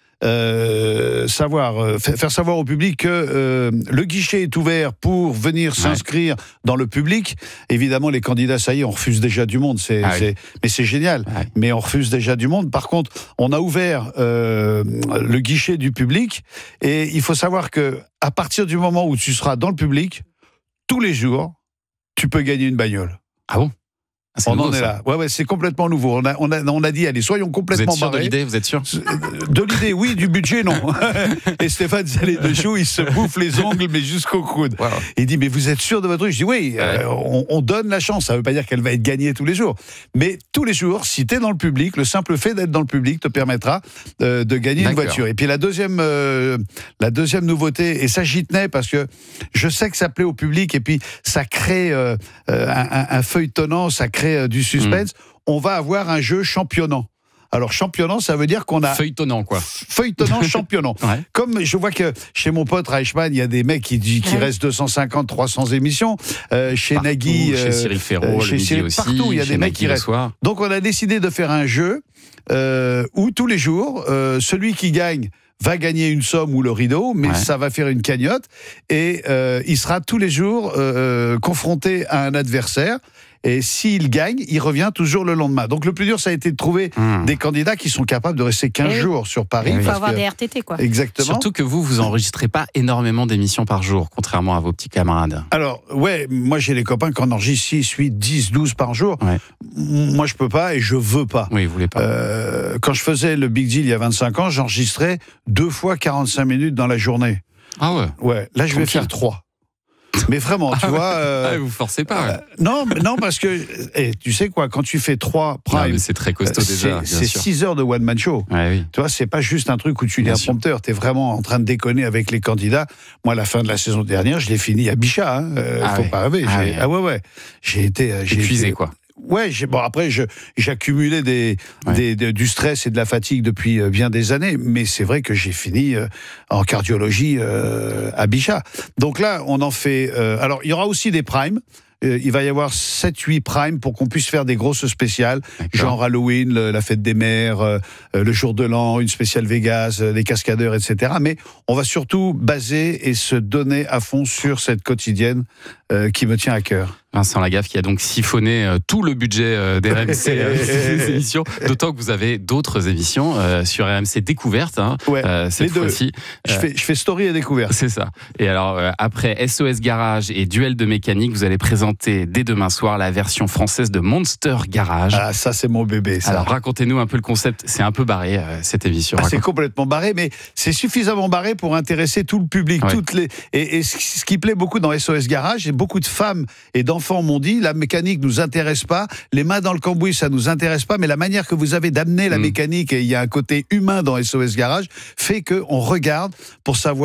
[SPEAKER 21] euh, savoir, euh, faire savoir au public que euh, le guichet est ouvert pour venir ouais. s'inscrire dans le public. Évidemment, les candidats, ça y est, on refuse déjà du monde. C'est,
[SPEAKER 1] ah
[SPEAKER 21] c'est,
[SPEAKER 1] oui.
[SPEAKER 21] Mais c'est génial.
[SPEAKER 1] Ouais.
[SPEAKER 21] Mais on refuse déjà du monde. Par contre, on a ouvert euh, le guichet du public. Et il faut savoir que à partir du moment où tu seras dans le public, tous les jours, tu peux gagner une bagnole.
[SPEAKER 1] Ah bon?
[SPEAKER 21] C'est on nouveau, en est ça. Là. Ouais, ouais, c'est complètement nouveau. On a, on a, on a dit, allez, soyons complètement
[SPEAKER 1] barrés. Vous êtes sûr
[SPEAKER 21] barrés.
[SPEAKER 1] de l'idée? Vous êtes sûr?
[SPEAKER 21] De l'idée, oui. Du budget, non. Et Stéphane Zalé-Dechoux, il se bouffe les ongles, mais jusqu'au coude. Wow. Il dit, mais vous êtes sûr de votre truc? Je dis, oui, ouais. euh, on, on donne la chance. Ça ne veut pas dire qu'elle va être gagnée tous les jours. Mais tous les jours, si tu es dans le public, le simple fait d'être dans le public te permettra euh, de gagner D'accord. une voiture. Et puis la deuxième, euh, la deuxième nouveauté, et ça j'y tenais parce que je sais que ça plaît au public, et puis ça crée euh, un, un feuilletonnant, ça crée euh, du suspense. Mmh. On va avoir un jeu championnant. Alors, championnant, ça veut dire qu'on a...
[SPEAKER 1] Feuilletonnant, quoi.
[SPEAKER 21] Feuilletonnant, championnant. Ouais. Comme je vois que chez mon pote Reichmann, il y a des mecs qui, qui ouais. restent deux cent cinquante, trois cents émissions. Euh, chez
[SPEAKER 1] partout,
[SPEAKER 21] Nagui...
[SPEAKER 1] Chez Cyril Ferraud, euh, chez Cyril, aussi.
[SPEAKER 21] Partout, il y a des mecs qui restent. Soir. Donc, on a décidé de faire un jeu euh, où, tous les jours, euh, celui qui gagne va gagner une somme ou le rideau, mais ouais. ça va faire une cagnotte. Et euh, il sera tous les jours euh, confronté à un adversaire. Et s'il gagne, il revient toujours le lendemain. Donc le plus dur, ça a été de trouver mmh. des candidats qui sont capables de rester quinze et jours sur Paris.
[SPEAKER 12] Il faut avoir que... des R T T, quoi.
[SPEAKER 21] Exactement.
[SPEAKER 1] Surtout que vous, vous enregistrez pas énormément d'émissions par jour, contrairement à vos petits camarades.
[SPEAKER 21] Alors, ouais, moi j'ai les copains qui en enregistrent six, huit, dix, douze par jour. Ouais. Moi je peux pas et je veux pas.
[SPEAKER 1] Oui, vous voulez pas.
[SPEAKER 21] Euh, quand je faisais le Big Deal il y a vingt-cinq ans, j'enregistrais deux fois quarante-cinq minutes dans la journée.
[SPEAKER 1] Ah ouais.
[SPEAKER 21] Ouais, là je vais faire trois. Mais vraiment, tu
[SPEAKER 1] ah
[SPEAKER 21] vois... Euh,
[SPEAKER 1] ah, vous forcez pas. Ouais.
[SPEAKER 21] Euh, non, non, parce que, eh, tu sais quoi, quand tu fais trois primes...
[SPEAKER 1] C'est très costaud déjà,
[SPEAKER 21] C'est six heures de one-man show.
[SPEAKER 1] Ouais, oui.
[SPEAKER 21] Tu vois, c'est pas juste un truc où tu lis un prompteur, t'es vraiment en train de déconner avec les candidats. Moi, à la fin de la saison dernière, je l'ai fini à Bichat, hein. euh, ah faut ouais. pas rêver. Ah, oui. ah ouais, ouais. J'ai été... J'ai
[SPEAKER 1] épuisé,
[SPEAKER 21] été,
[SPEAKER 1] quoi.
[SPEAKER 21] Ouais, j'ai, bon après, je, j'accumulais des, ouais. des, des, du stress et de la fatigue depuis bien des années, mais c'est vrai que j'ai fini euh, en cardiologie euh, à Bichat. Donc là, on en fait... Euh, alors, il y aura aussi des primes. Euh, il va y avoir sept huit primes pour qu'on puisse faire des grosses spéciales, D'accord. genre Halloween, le, la fête des mères, euh, le jour de l'an, une spéciale Vegas, euh, les cascadeurs, et cetera. Mais on va surtout baser et se donner à fond sur cette quotidienne euh, qui me tient à cœur.
[SPEAKER 1] Vincent Lagaffe qui a donc siphonné euh, tout le budget euh, d'R M C euh, ces émissions, d'autant que vous avez d'autres émissions euh, sur R M C Découverte hein,
[SPEAKER 21] ouais,
[SPEAKER 1] euh, cette fois-ci.
[SPEAKER 21] Je, euh, fais, je fais story et découverte.
[SPEAKER 1] C'est ça. Et alors euh, après S O S Garage et Duel de mécanique, vous allez présenter dès demain soir la version française de Monster Garage.
[SPEAKER 21] Ah ça c'est mon bébé ça.
[SPEAKER 1] Alors racontez-nous un peu le concept, c'est un peu barré euh, cette émission.
[SPEAKER 21] Ah, c'est complètement barré, mais c'est suffisamment barré pour intéresser tout le public. Ouais. Toutes les... et, et ce qui plaît beaucoup dans S O S Garage, et beaucoup de femmes et d'enfants m'ont dit, la mécanique nous intéresse pas, les mains dans le cambouis ça nous intéresse pas, mais la manière que vous avez d'amener la mmh. mécanique, et il y a un côté humain dans S O S Garage, fait qu'on regarde pour savoir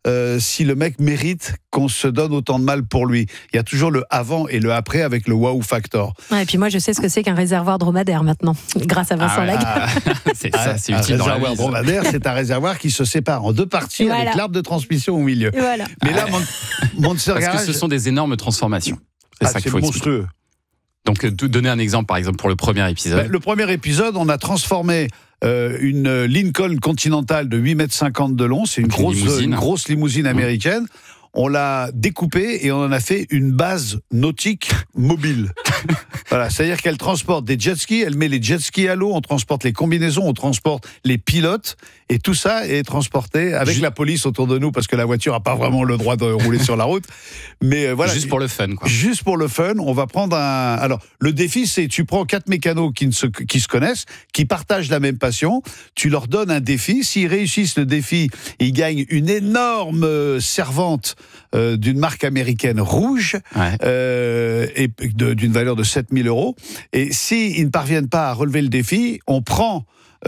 [SPEAKER 21] euh, si le mec mérite qu'on se donne autant de mal pour lui. Il y a toujours le avant et le après avec le wow factor.
[SPEAKER 12] Ouais, et puis moi, je sais ce que c'est qu'un réservoir dromadaire maintenant, grâce à Vincent
[SPEAKER 21] ah ouais.
[SPEAKER 12] Lagaffe.
[SPEAKER 21] Ah,
[SPEAKER 1] c'est ça, c'est
[SPEAKER 21] un
[SPEAKER 1] utile dans la
[SPEAKER 21] réservoir
[SPEAKER 1] vie.
[SPEAKER 21] dromadaire, c'est un réservoir qui se sépare en deux parties
[SPEAKER 12] Voilà.
[SPEAKER 21] avec l'arbre de transmission au milieu.
[SPEAKER 12] Voilà.
[SPEAKER 21] Mais là, mon, Monster
[SPEAKER 1] Parce
[SPEAKER 21] Garage,
[SPEAKER 1] que ce sont des énormes transformations. C'est
[SPEAKER 21] ah,
[SPEAKER 1] ça
[SPEAKER 21] c'est
[SPEAKER 1] qu'il faut expliquer.
[SPEAKER 21] monstrueux.
[SPEAKER 1] Donc, euh, donner un exemple, par exemple, pour le premier épisode.
[SPEAKER 21] Ben, le premier épisode, on a transformé euh, une Lincoln Continental de huit mètres cinquante de long. C'est une,
[SPEAKER 1] Donc une
[SPEAKER 21] grosse,
[SPEAKER 1] limousine.
[SPEAKER 21] une grosse limousine américaine. On l'a découpée et on en a fait une base nautique mobile. Voilà, c'est-à-dire qu'elle transporte des jet skis, elle met les jet skis à l'eau, on transporte les combinaisons, on transporte les pilotes, et tout ça est transporté avec
[SPEAKER 1] Juste-
[SPEAKER 21] la police autour de nous, parce que la voiture n'a pas vraiment le droit de rouler sur la route. Mais euh, voilà.
[SPEAKER 1] Juste pour le fun, quoi.
[SPEAKER 21] Juste pour le fun, on va prendre un... Alors, le défi, c'est tu prends quatre mécanos qui, ne se... qui se connaissent, qui partagent la même passion, tu leur donnes un défi. S'ils réussissent le défi, ils gagnent une énorme euh, servante euh, d'une marque américaine rouge,
[SPEAKER 1] Ouais.
[SPEAKER 21] euh, et de- d'une valeur de sept mille euros. Et s'ils ne parviennent pas à relever le défi, on prend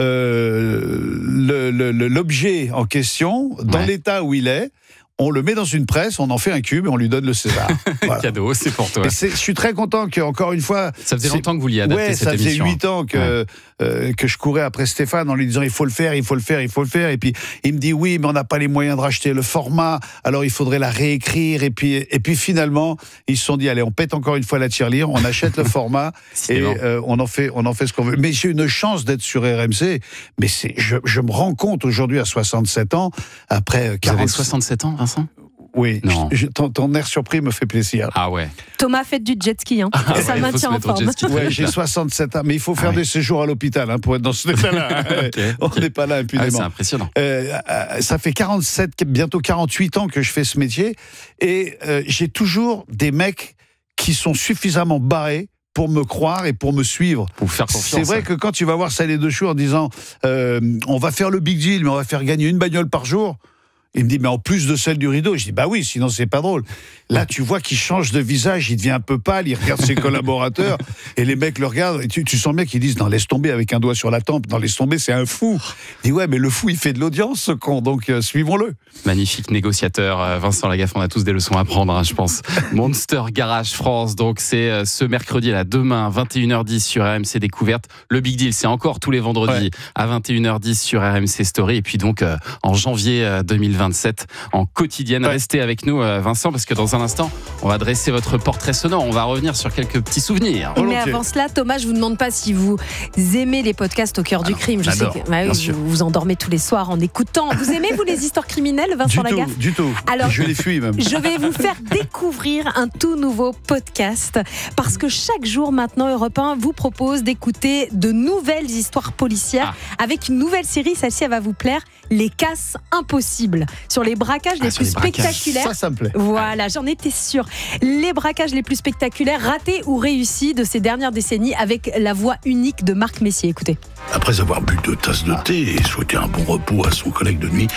[SPEAKER 21] euh, le- le- le- l'objet en question, dans
[SPEAKER 1] Ouais.
[SPEAKER 21] l'état où il est, on le met dans une presse, on en fait un cube et on lui donne le César. Voilà.
[SPEAKER 1] Cadeau, c'est pour toi.
[SPEAKER 21] Et c'est- je suis très content qu'encore une fois...
[SPEAKER 1] Ça faisait
[SPEAKER 21] c'est-
[SPEAKER 1] longtemps que vous vouliez adapter
[SPEAKER 21] ouais,
[SPEAKER 1] cette
[SPEAKER 21] ça faisait
[SPEAKER 1] émission.
[SPEAKER 21] huit ans que, euh, que je courais après Stéphane en lui disant il faut le faire, il faut le faire, il faut le faire. Et puis il me dit oui, mais on n'a pas les moyens de racheter le format, alors il faudrait la réécrire. Et puis, et puis finalement, ils se sont dit allez, on pète encore une fois la tirelire, on achète le format et euh, on, en fait, on en fait ce qu'on veut. Mais j'ai une chance d'être sur R M C, mais c'est, je, je me rends compte aujourd'hui à soixante-sept ans, après
[SPEAKER 1] Vous avez
[SPEAKER 21] quarante...
[SPEAKER 1] soixante-sept ans, Vincent?
[SPEAKER 21] Oui,
[SPEAKER 1] Non.
[SPEAKER 21] je- ton, ton air surpris me fait plaisir.
[SPEAKER 1] Ah ouais.
[SPEAKER 12] Thomas fait du jet ski, hein.
[SPEAKER 1] Ah
[SPEAKER 12] ça
[SPEAKER 1] ouais, faut
[SPEAKER 12] maintient
[SPEAKER 1] se
[SPEAKER 12] en
[SPEAKER 1] mettre au
[SPEAKER 12] forme.
[SPEAKER 1] jet ski.
[SPEAKER 21] Ouais, j'ai soixante-sept ans, mais il faut faire
[SPEAKER 1] Ah ouais.
[SPEAKER 21] des séjours à l'hôpital hein, pour être dans ce état-là. On n'est pas là
[SPEAKER 1] Ah,
[SPEAKER 21] impunément.
[SPEAKER 1] c'est impressionnant.
[SPEAKER 21] Euh, euh, ça fait quarante-sept, bientôt quarante-huit ans que je fais ce métier, et euh, j'ai toujours des mecs qui sont suffisamment barrés pour me croire et pour me suivre.
[SPEAKER 1] Pour vous faire confiance.
[SPEAKER 21] C'est vrai que quand tu vas voir Salé de Chou en disant euh, on va faire le big deal, mais on va faire gagner une bagnole par jour. Il me dit, mais en plus de celle du rideau. Je dis, bah oui, sinon c'est pas drôle. Là, tu vois qu'il change de visage, il devient un peu pâle, il regarde ses collaborateurs, et les mecs le regardent, et tu, tu sens bien qu'ils disent, non, laisse tomber avec un doigt sur la tempe, non, laisse tomber, c'est un fou. Il dit, ouais, mais le fou, il fait de l'audience, ce con, donc euh, suivons-le.
[SPEAKER 1] Magnifique négociateur, euh, Vincent Lagaffe, on a tous des leçons à prendre, hein, je pense. Monster Garage France, donc c'est euh, ce mercredi, là, demain, vingt et une heures dix sur R M C Découverte. Le Big Deal, c'est encore tous les vendredis
[SPEAKER 21] Ouais.
[SPEAKER 1] à vingt et une heures dix sur R M C Story. Et puis donc, euh, en janvier euh, deux mille vingt-sept, en quotidienne.
[SPEAKER 21] Ouais.
[SPEAKER 1] Restez avec nous, euh, Vincent, parce que dans un instant, on va dresser votre portrait sonore. On va revenir sur quelques petits souvenirs.
[SPEAKER 12] Mais
[SPEAKER 21] Volontiers.
[SPEAKER 12] avant cela, Thomas, je vous demande pas si vous aimez les podcasts au cœur du
[SPEAKER 1] Alors,
[SPEAKER 12] crime. Je
[SPEAKER 1] on
[SPEAKER 12] sais
[SPEAKER 1] adore,
[SPEAKER 12] que bah oui,
[SPEAKER 1] bien sûr.
[SPEAKER 12] vous vous endormez tous les soirs en écoutant. Vous aimez, vous, les histoires criminelles, Vincent
[SPEAKER 21] Du tout,
[SPEAKER 12] Lagaffe?
[SPEAKER 21] du tout.
[SPEAKER 12] Alors,
[SPEAKER 21] je les fuis même.
[SPEAKER 12] Je vais vous faire découvrir un tout nouveau podcast parce que chaque jour maintenant Europe un vous propose d'écouter de nouvelles histoires policières avec une nouvelle série. Celle-ci elle va vous plaire, Les Casses Impossibles, sur les braquages
[SPEAKER 1] Ah,
[SPEAKER 12] les
[SPEAKER 1] sur
[SPEAKER 12] plus
[SPEAKER 1] les braquages.
[SPEAKER 12] spectaculaires.
[SPEAKER 21] Ça, ça me plaît.
[SPEAKER 12] Voilà, j'en étais sûre. Les braquages les plus spectaculaires, ratés ou réussis de ces dernières décennies, avec la voix unique de Marc Messier. Écoutez.
[SPEAKER 5] Après avoir bu deux tasses de thé et souhaité un bon repos à son collègue de nuit,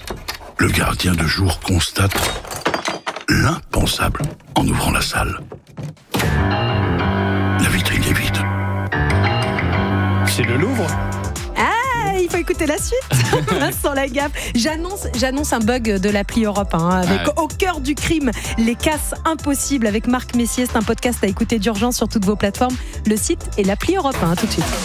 [SPEAKER 5] le gardien de jour constate l'impensable en ouvrant la salle. La vitrine est vide.
[SPEAKER 21] C'est le Louvre.
[SPEAKER 12] Ah, il faut écouter la suite. Vincent Lagaffe. J'annonce, j'annonce un bug de l'appli Europe un, hein, avec
[SPEAKER 1] Ah ouais.
[SPEAKER 12] au cœur du crime, Les Casses Impossibles avec Marc Messier. C'est un podcast à écouter d'urgence sur toutes vos plateformes. Le site et l'appli Europe un. À tout de suite.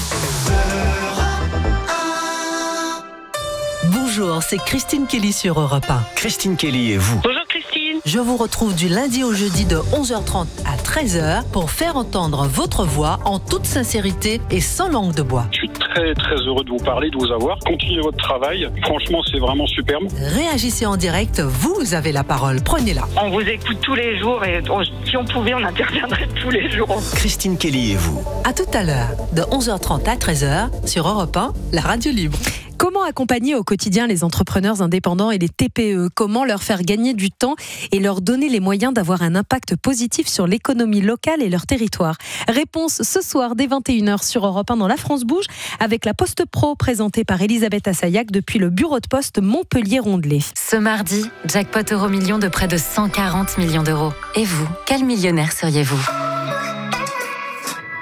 [SPEAKER 14] Bonjour, c'est Christine Kelly sur Europe un.
[SPEAKER 24] Christine Kelly et vous.
[SPEAKER 14] Bonjour Christine. Je vous retrouve du lundi au jeudi de onze heures trente à treize heures pour faire entendre votre voix en toute sincérité et sans langue de bois.
[SPEAKER 16] Je suis très très heureux de vous parler, de vous avoir. Continuez votre travail. Franchement, c'est vraiment superbe.
[SPEAKER 14] Réagissez en direct, vous avez la parole, prenez-la.
[SPEAKER 17] On vous écoute tous les jours et on- si on pouvait, on interviendrait tous les jours.
[SPEAKER 24] Christine Kelly et vous.
[SPEAKER 14] À tout à l'heure, de onze heures trente à treize heures sur Europe un, la radio libre.
[SPEAKER 12] Comment accompagner au quotidien les entrepreneurs indépendants et les T P E? Comment leur faire gagner du temps et leur donner les moyens d'avoir un impact positif sur l'économie locale et leur territoire? Réponse ce soir dès vingt et une heures sur Europe un dans La France Bouge avec la Poste Pro présentée par Elisabeth Assayag depuis le bureau de poste Montpellier-Rondelet.
[SPEAKER 2] Ce mardi, jackpot euro million de près de cent quarante millions d'euros. Et vous, quel millionnaire seriez-vous ?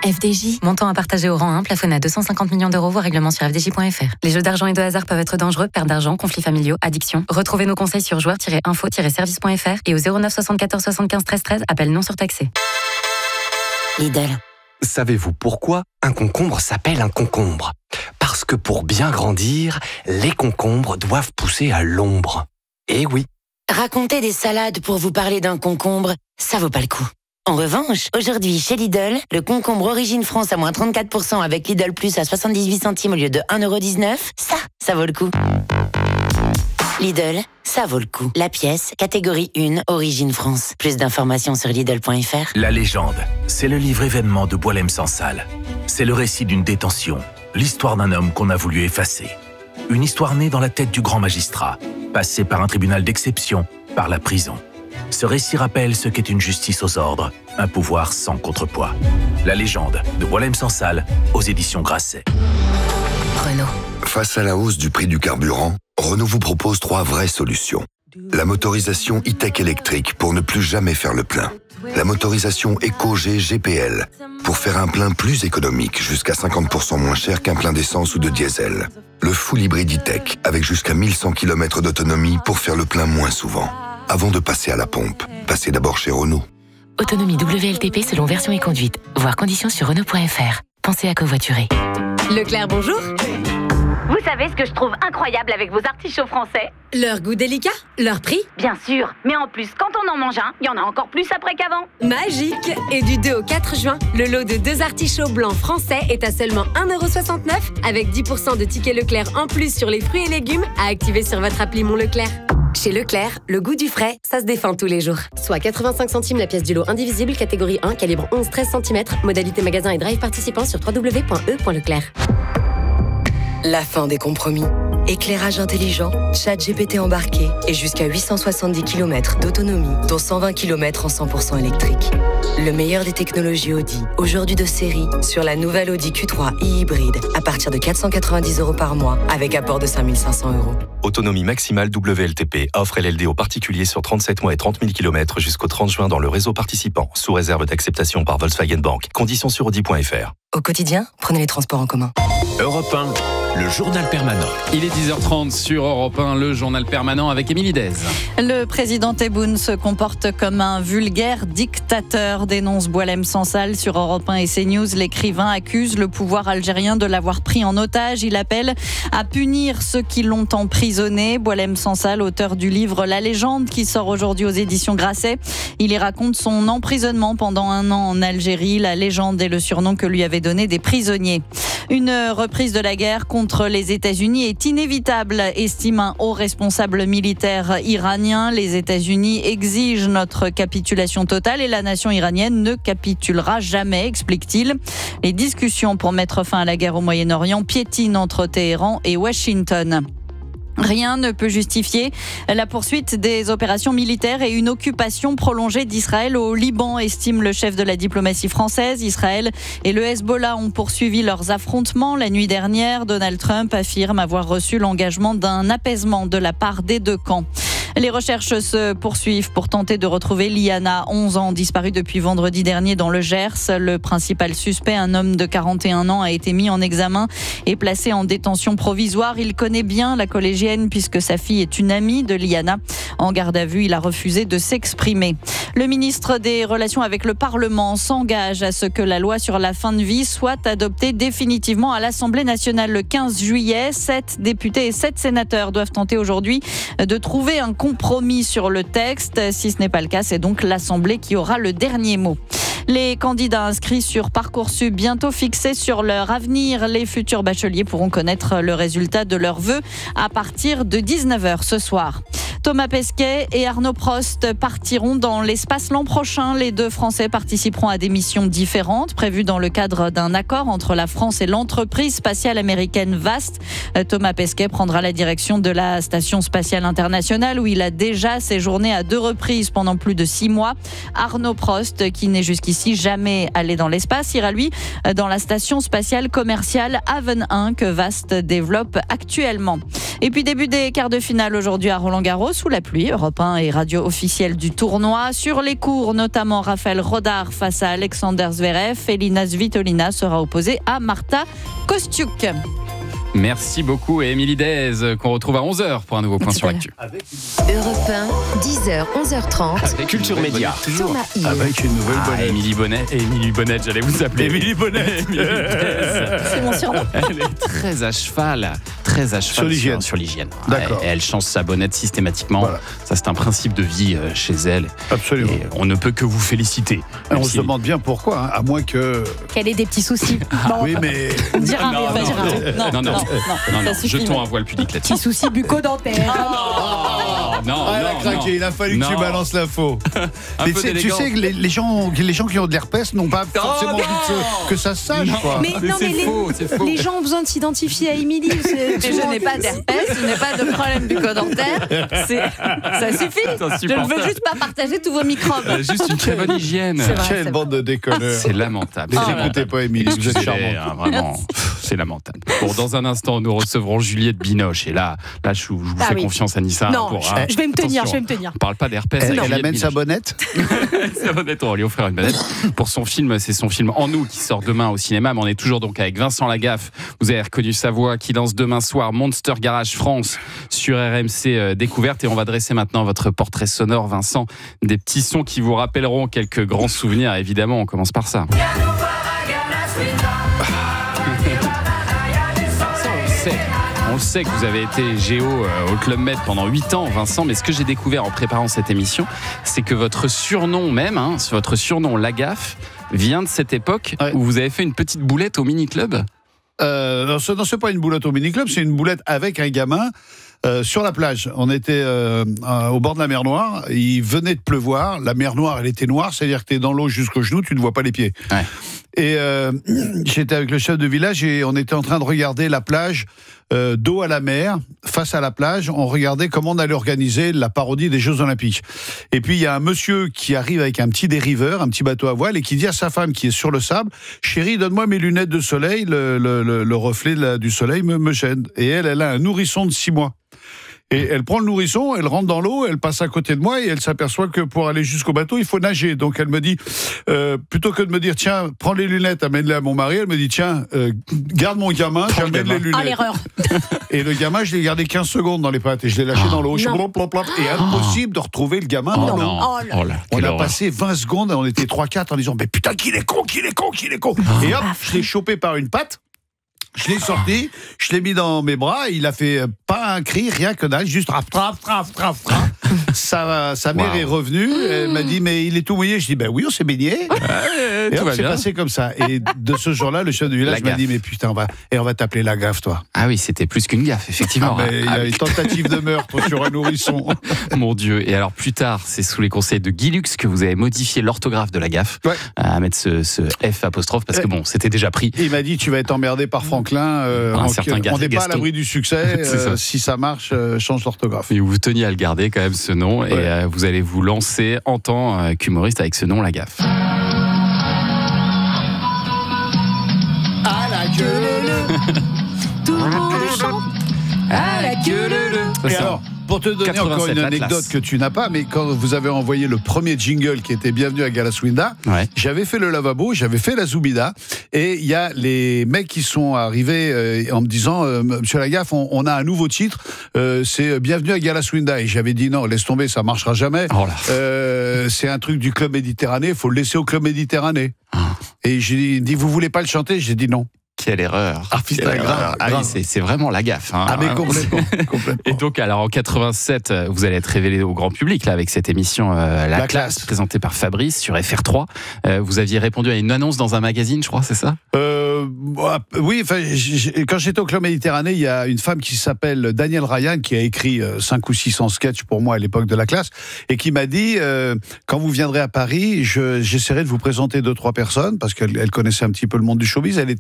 [SPEAKER 3] F D J, montant à partager au rang un, plafonné à deux cent cinquante millions d'euros, voire règlement sur f d j point f r. Les jeux d'argent et de hasard peuvent être dangereux, perte d'argent, conflits familiaux, addiction. Retrouvez nos conseils sur joueurs tiret info tiret service point f r et au zéro neuf soixante-quatorze soixante-quinze treize treize, appel non surtaxé.
[SPEAKER 23] Lidl.
[SPEAKER 7] Savez-vous pourquoi un concombre s'appelle un concombre ? Parce que pour bien grandir, les concombres doivent pousser à l'ombre. Eh oui.
[SPEAKER 23] Raconter des salades pour vous parler d'un concombre, ça vaut pas le coup. En revanche, aujourd'hui, chez Lidl, le concombre Origine France à moins trente-quatre pour cent avec Lidl Plus à soixante-dix-huit centimes au lieu de un euro dix-neuf, ça, ça vaut le coup. Lidl, ça vaut le coup. La pièce, catégorie un, Origine France. Plus d'informations sur Lidl point f r.
[SPEAKER 18] La légende, c'est le livre événement de Boualem Sansal. C'est le récit d'une détention, l'histoire d'un homme qu'on a voulu effacer. Une histoire née dans la tête du grand magistrat, passé par un tribunal d'exception, par la prison. Ce récit rappelle ce qu'est une justice aux ordres, un pouvoir sans contrepoids. La légende de Boualem Sansal, aux éditions Grasset.
[SPEAKER 23] Renault.
[SPEAKER 19] Face à la hausse du prix du carburant, Renault vous propose trois vraies solutions. La motorisation e-tech électrique pour ne plus jamais faire le plein. La motorisation EcoG G P L pour faire un plein plus économique, jusqu'à cinquante pour cent moins cher qu'un plein d'essence ou de diesel. Le full hybride e-tech avec jusqu'à mille cent kilomètres d'autonomie pour faire le plein moins souvent. Avant de passer à la pompe, passez d'abord chez Renault.
[SPEAKER 3] Autonomie W L T P selon version et conduite. Voir conditions sur Renault point f r. Pensez à covoiturer.
[SPEAKER 2] Leclerc, bonjour.
[SPEAKER 4] Vous savez ce que je trouve incroyable avec vos artichauts français ?
[SPEAKER 2] Leur goût délicat, leur prix.
[SPEAKER 4] Bien sûr, mais en plus, quand on en mange un, il y en a encore plus après qu'avant.
[SPEAKER 2] Magique. Et du deux au quatre juin, le lot de deux artichauts blancs français est à seulement un euro soixante-neuf avec dix pour cent de tickets Leclerc en plus sur les fruits et légumes à activer sur votre appli Mon Leclerc. Chez Leclerc, le goût du frais, ça se défend tous les jours. Soit quatre-vingt-cinq centimes la pièce du lot indivisible, catégorie un, calibre onze treize centimètres, modalité magasin et drive participant sur w w w point e point leclerc.
[SPEAKER 23] La fin des compromis. Éclairage intelligent, chat G P T embarqué et jusqu'à huit cent soixante-dix kilomètres d'autonomie, dont cent vingt kilomètres en cent pour cent électrique. Le meilleur des technologies Audi, aujourd'hui de série, sur la nouvelle Audi Q trois e-hybride, à partir de quatre cent quatre-vingt-dix euros par mois, avec apport de cinq mille cinq cents euros.
[SPEAKER 20] Autonomie maximale W L T P, offre L L D aux particuliers sur trente-sept mois et trente mille kilomètres jusqu'au trente juin dans le réseau participant, sous réserve d'acceptation par Volkswagen Bank. Conditions sur audi point f r.
[SPEAKER 23] Au quotidien, prenez les transports en commun.
[SPEAKER 1] Europe un, le journal permanent. Il est dix heures trente sur Europe un, le journal permanent avec Émilie Dez.
[SPEAKER 22] Le président Tebboune se comporte comme un vulgaire dictateur, dénonce Boualem Sansal sur Europe un et CNews. L'écrivain accuse le pouvoir algérien de l'avoir pris en otage. Il appelle à punir ceux qui l'ont emprisonné. Boualem Sansal, auteur du livre La légende qui sort aujourd'hui aux éditions Grasset. Il y raconte son emprisonnement pendant un an en Algérie. La légende est le surnom que lui avaient donné des prisonniers. Une reprise de la guerre contre les États-Unis est inévitable, estime un haut responsable militaire iranien. Les États-Unis exigent notre capitulation totale et la nation iranienne ne capitulera jamais, explique-t-il. Les discussions pour mettre fin à la guerre au Moyen-Orient piétinent entre Téhéran et Washington. Rien ne peut justifier la poursuite des opérations militaires et une occupation prolongée d'Israël au Liban, estime le chef de la diplomatie française. Israël et le Hezbollah ont poursuivi leurs affrontements la nuit dernière. Donald Trump affirme avoir reçu l'engagement d'un apaisement de la part des deux camps. Les recherches se poursuivent pour tenter de retrouver Liana, onze ans, disparue depuis vendredi dernier dans le Gers. Le principal suspect, un homme de quarante et un ans, a été mis en examen et placé en détention provisoire. Il connaît bien la collégienne puisque sa fille est une amie de Liana. En garde à vue, il a refusé de s'exprimer. Le ministre des Relations avec le Parlement s'engage à ce que la loi sur la fin de vie soit adoptée définitivement à l'Assemblée nationale le quinze juillet. Sept députés et sept sénateurs doivent tenter aujourd'hui de trouver un compromis sur le texte. Si ce n'est pas le cas, c'est donc l'Assemblée qui aura le dernier mot. Les candidats inscrits sur Parcoursup bientôt fixés sur leur avenir. Les futurs bacheliers pourront connaître le résultat de leurs vœux à partir de dix-neuf heures ce soir. Thomas Pesquet et Arnaud Prost partiront dans l'espace l'an prochain. Les deux Français participeront à des missions différentes prévues dans le cadre d'un accord entre la France et l'entreprise spatiale américaine Vast. Thomas Pesquet prendra la direction de la Station spatiale internationale où il a déjà séjourné à deux reprises pendant plus de six mois. Arnaud Prost, qui n'est jusqu'ici jamais allé dans l'espace, ira lui dans la Station spatiale commerciale Haven un que Vast développe actuellement. Et puis début des quarts de finale aujourd'hui à Roland-Garros. sous la pluie. Europe un est radio officielle du tournoi. Sur les cours, notamment Raphaël Rodar face à Alexander Zverev. Elina Svitolina sera opposée à Marta Kostyuk.
[SPEAKER 1] Merci beaucoup et Émilie Dez qu'on retrouve à onze heures pour un nouveau point sur l'actu.
[SPEAKER 2] Europe un, dix heures, onze heures trente.
[SPEAKER 1] Avec Culture Média.
[SPEAKER 21] Toujours. Avec une nouvelle
[SPEAKER 1] ah,
[SPEAKER 21] bonnette.
[SPEAKER 1] Émilie Bonnet. Émilie Bonnet, j'allais vous appeler.
[SPEAKER 21] Émilie Bonnet.
[SPEAKER 22] C'est mon surnom.
[SPEAKER 1] Elle est très à cheval. Très à cheval
[SPEAKER 21] sur l'hygiène.
[SPEAKER 1] Sur, sur l'hygiène.
[SPEAKER 21] D'accord.
[SPEAKER 1] Elle, elle change sa bonnette systématiquement. Voilà. Ça, c'est un principe de vie euh, chez elle.
[SPEAKER 21] Absolument.
[SPEAKER 1] Et on ne peut que vous féliciter.
[SPEAKER 21] On se demande bien pourquoi, hein, à moins que.
[SPEAKER 12] Qu'elle ait des petits soucis.
[SPEAKER 21] Ah, bon. Oui, mais.
[SPEAKER 12] Dira rien,
[SPEAKER 1] non,
[SPEAKER 12] dira rien.
[SPEAKER 1] Non, non, non. non, non, non.
[SPEAKER 22] Suffit,
[SPEAKER 1] jetons
[SPEAKER 22] mais...
[SPEAKER 1] un voile pudique là-dessus.
[SPEAKER 12] Petits soucis bucco-dentaires.
[SPEAKER 1] Oh, non,
[SPEAKER 21] ah, elle a
[SPEAKER 1] non,
[SPEAKER 21] craqué,
[SPEAKER 1] non.
[SPEAKER 21] il a fallu
[SPEAKER 1] non.
[SPEAKER 21] que tu balances l'info. Mais tu sais, tu sais que les, les, gens, les gens qui ont de l'herpès n'ont pas
[SPEAKER 1] oh,
[SPEAKER 21] forcément
[SPEAKER 1] non.
[SPEAKER 21] envie que, que ça se sache.
[SPEAKER 1] Non.
[SPEAKER 21] Quoi.
[SPEAKER 12] Mais,
[SPEAKER 1] mais
[SPEAKER 12] non,
[SPEAKER 1] c'est
[SPEAKER 12] mais
[SPEAKER 1] faux,
[SPEAKER 12] les,
[SPEAKER 1] c'est faux.
[SPEAKER 12] les gens ont besoin de s'identifier à Émilie.
[SPEAKER 22] Et je n'ai pas d'herpès, je n'ai pas de problème bucco-dentaire. Ça suffit. Je ne veux juste pas partager tous vos microbes.
[SPEAKER 1] Euh, juste une très bonne hygiène.
[SPEAKER 12] C'est vrai,
[SPEAKER 21] Quelle
[SPEAKER 12] c'est
[SPEAKER 21] bande de déconneurs.
[SPEAKER 1] C'est lamentable.
[SPEAKER 21] Ne
[SPEAKER 1] Oh,
[SPEAKER 21] écoutez pas Émilie, vous êtes charmante.
[SPEAKER 1] Hein, vraiment, c'est lamentable. Bon, dans un instant, nous recevrons Juliette Binoche. Et là, là je, je vous
[SPEAKER 12] ah,
[SPEAKER 1] fais
[SPEAKER 12] oui.
[SPEAKER 1] confiance, Anissa.
[SPEAKER 12] Non,
[SPEAKER 1] pour,
[SPEAKER 12] je,
[SPEAKER 1] hein,
[SPEAKER 12] je vais me tenir,
[SPEAKER 1] attention,
[SPEAKER 12] je vais me tenir.
[SPEAKER 1] On parle pas d'herpès.
[SPEAKER 21] Elle,
[SPEAKER 1] avec
[SPEAKER 21] elle amène
[SPEAKER 1] Juliette
[SPEAKER 21] sa
[SPEAKER 1] Binoche.
[SPEAKER 21] bonnette.
[SPEAKER 1] Sa bonnette, on va lui offrir une bonnette. Pour son film, c'est son film En nous qui sort demain au cinéma. Mais on est toujours donc avec Vincent Lagaffe. Vous avez reconnu sa voix, qui lance demain soir Monster Garage France sur R M C euh, Découverte. Et on va dresser maintenant votre portrait sonore, Vincent. Des petits sons qui vous rappelleront quelques grands souvenirs. Évidemment, on commence par ça. Ça, on le sait. On le sait que vous avez été géo euh, au Club Med pendant huit ans, Vincent, mais ce que j'ai découvert en préparant cette émission, c'est que votre surnom même, hein, votre surnom Lagaffe, vient de cette époque ouais. où vous avez fait une petite boulette au mini-club.
[SPEAKER 21] Euh, non, ce n'est pas une boulette au mini-club, c'est une boulette avec un gamin. Euh, sur la plage, on était euh, euh, au bord de la mer Noire, il venait de pleuvoir, la mer Noire elle était noire, c'est-à-dire que tu es dans l'eau jusqu'aux genoux, tu ne vois pas les pieds.
[SPEAKER 1] Ouais.
[SPEAKER 21] Et euh, j'étais avec le chef de village et on était en train de regarder la plage euh, dos à la mer, face à la plage, on regardait comment on allait organiser la parodie des Jeux Olympiques. Et puis il y a un monsieur qui arrive avec un petit dériveur, un petit bateau à voile, et qui dit à sa femme qui est sur le sable, chérie, donne-moi mes lunettes de soleil, le, le, le, le reflet de la, du soleil me, me gêne. Et elle, elle a un nourrisson de six mois. Et elle prend le nourrisson, elle rentre dans l'eau, elle passe à côté de moi et elle s'aperçoit que pour aller jusqu'au bateau, il faut nager. Donc elle me dit, euh, plutôt que de me dire, tiens, prends les lunettes, amène-les à mon mari, elle me dit, tiens, euh, garde mon gamin, j'amène les lunettes.
[SPEAKER 12] Ah, l'erreur.
[SPEAKER 21] Et le gamin, je l'ai gardé quinze secondes dans les pattes et je l'ai lâché oh, dans l'eau. Plop, plop, plop, et impossible de retrouver le gamin
[SPEAKER 1] oh,
[SPEAKER 21] dans l'eau.
[SPEAKER 1] Oh, oh, là,
[SPEAKER 21] on a
[SPEAKER 1] horreur.
[SPEAKER 21] passé vingt secondes, on était trois quatre en disant, mais putain, qu'il est con, qu'il est con, qu'il est con.
[SPEAKER 1] Oh.
[SPEAKER 21] Et hop, je l'ai chopé par une patte. Je l'ai sorti, je l'ai mis dans mes bras, il a fait pas un cri, rien que dalle, juste raf, raf, raf, raf, raf. Sa, sa mère wow. est revenue, elle m'a dit, mais il est tout mouillé. Je dis, ben oui, on s'est baigné.
[SPEAKER 1] Ouais,
[SPEAKER 21] et hop, c'est passé comme ça. Et de ce jour-là, le chef de village m'a dit, mais putain, on va, et on va t'appeler la gaffe, toi.
[SPEAKER 1] Ah oui, c'était plus qu'une gaffe, effectivement.
[SPEAKER 21] Ah, mais il y a
[SPEAKER 1] ah,
[SPEAKER 21] une tentative de meurtre sur un nourrisson.
[SPEAKER 1] Mon Dieu. Et alors, plus tard, c'est sous les conseils de Guy Lux que vous avez modifié l'orthographe de la gaffe, ouais. à mettre ce, ce F apostrophe, parce que bon, c'était déjà pris.
[SPEAKER 21] Il m'a dit, tu vas être emmerdé par Franklin. Euh,
[SPEAKER 1] un certain
[SPEAKER 21] on n'est pas à l'abri du succès.
[SPEAKER 1] euh,
[SPEAKER 21] ça. Si ça marche, euh, change l'orthographe.
[SPEAKER 1] Et vous teniez à le garder quand même, ce nom, ouais. et euh, vous allez vous lancer en tant euh, qu'humoriste avec ce nom, Lagaffe.
[SPEAKER 21] À la queue leu,
[SPEAKER 12] tout le monde chante. À la queue leu.
[SPEAKER 21] Et alors, pour te donner encore une anecdote que tu n'as pas, mais quand vous avez envoyé le premier jingle qui était Bienvenue à Galaswinda, ouais. j'avais fait le lavabo, j'avais fait la Zoubida, et il y a les mecs qui sont arrivés euh, en me disant euh, Monsieur Lagaffe, on, on a un nouveau titre, euh, c'est Bienvenue à Galaswinda. Et j'avais dit non, laisse tomber, ça marchera jamais. Oh euh, c'est un truc du Club Méditerranée, il faut le laisser au Club Méditerranée. Ah. Et j'ai dit, vous voulez pas le chanter? J'ai dit non.
[SPEAKER 1] Quelle erreur.
[SPEAKER 21] Ah, putain,
[SPEAKER 1] Quelle
[SPEAKER 21] grave,
[SPEAKER 1] erreur. Ah
[SPEAKER 21] grave.
[SPEAKER 1] oui, c'est, c'est vraiment la gaffe. Hein.
[SPEAKER 21] Ah, mais complètement, complètement.
[SPEAKER 1] Et donc, alors, en quatre-vingt-sept, vous allez être révélé au grand public, là, avec cette émission euh, La, la classe, classe, présentée par Fabrice sur F R trois. Euh, vous aviez répondu à une annonce dans un magazine, je crois, c'est ça?
[SPEAKER 21] euh, Oui, enfin, quand j'étais au Club Méditerranée, il y a une femme qui s'appelle Danielle Ryan, qui a écrit cinq ou six cents sketchs pour moi à l'époque de La classe, et qui m'a dit, euh, quand vous viendrez à Paris, je, j'essaierai de vous présenter deux, trois personnes, parce qu'elle elle connaissait un petit peu le monde du showbiz. Elle était auteure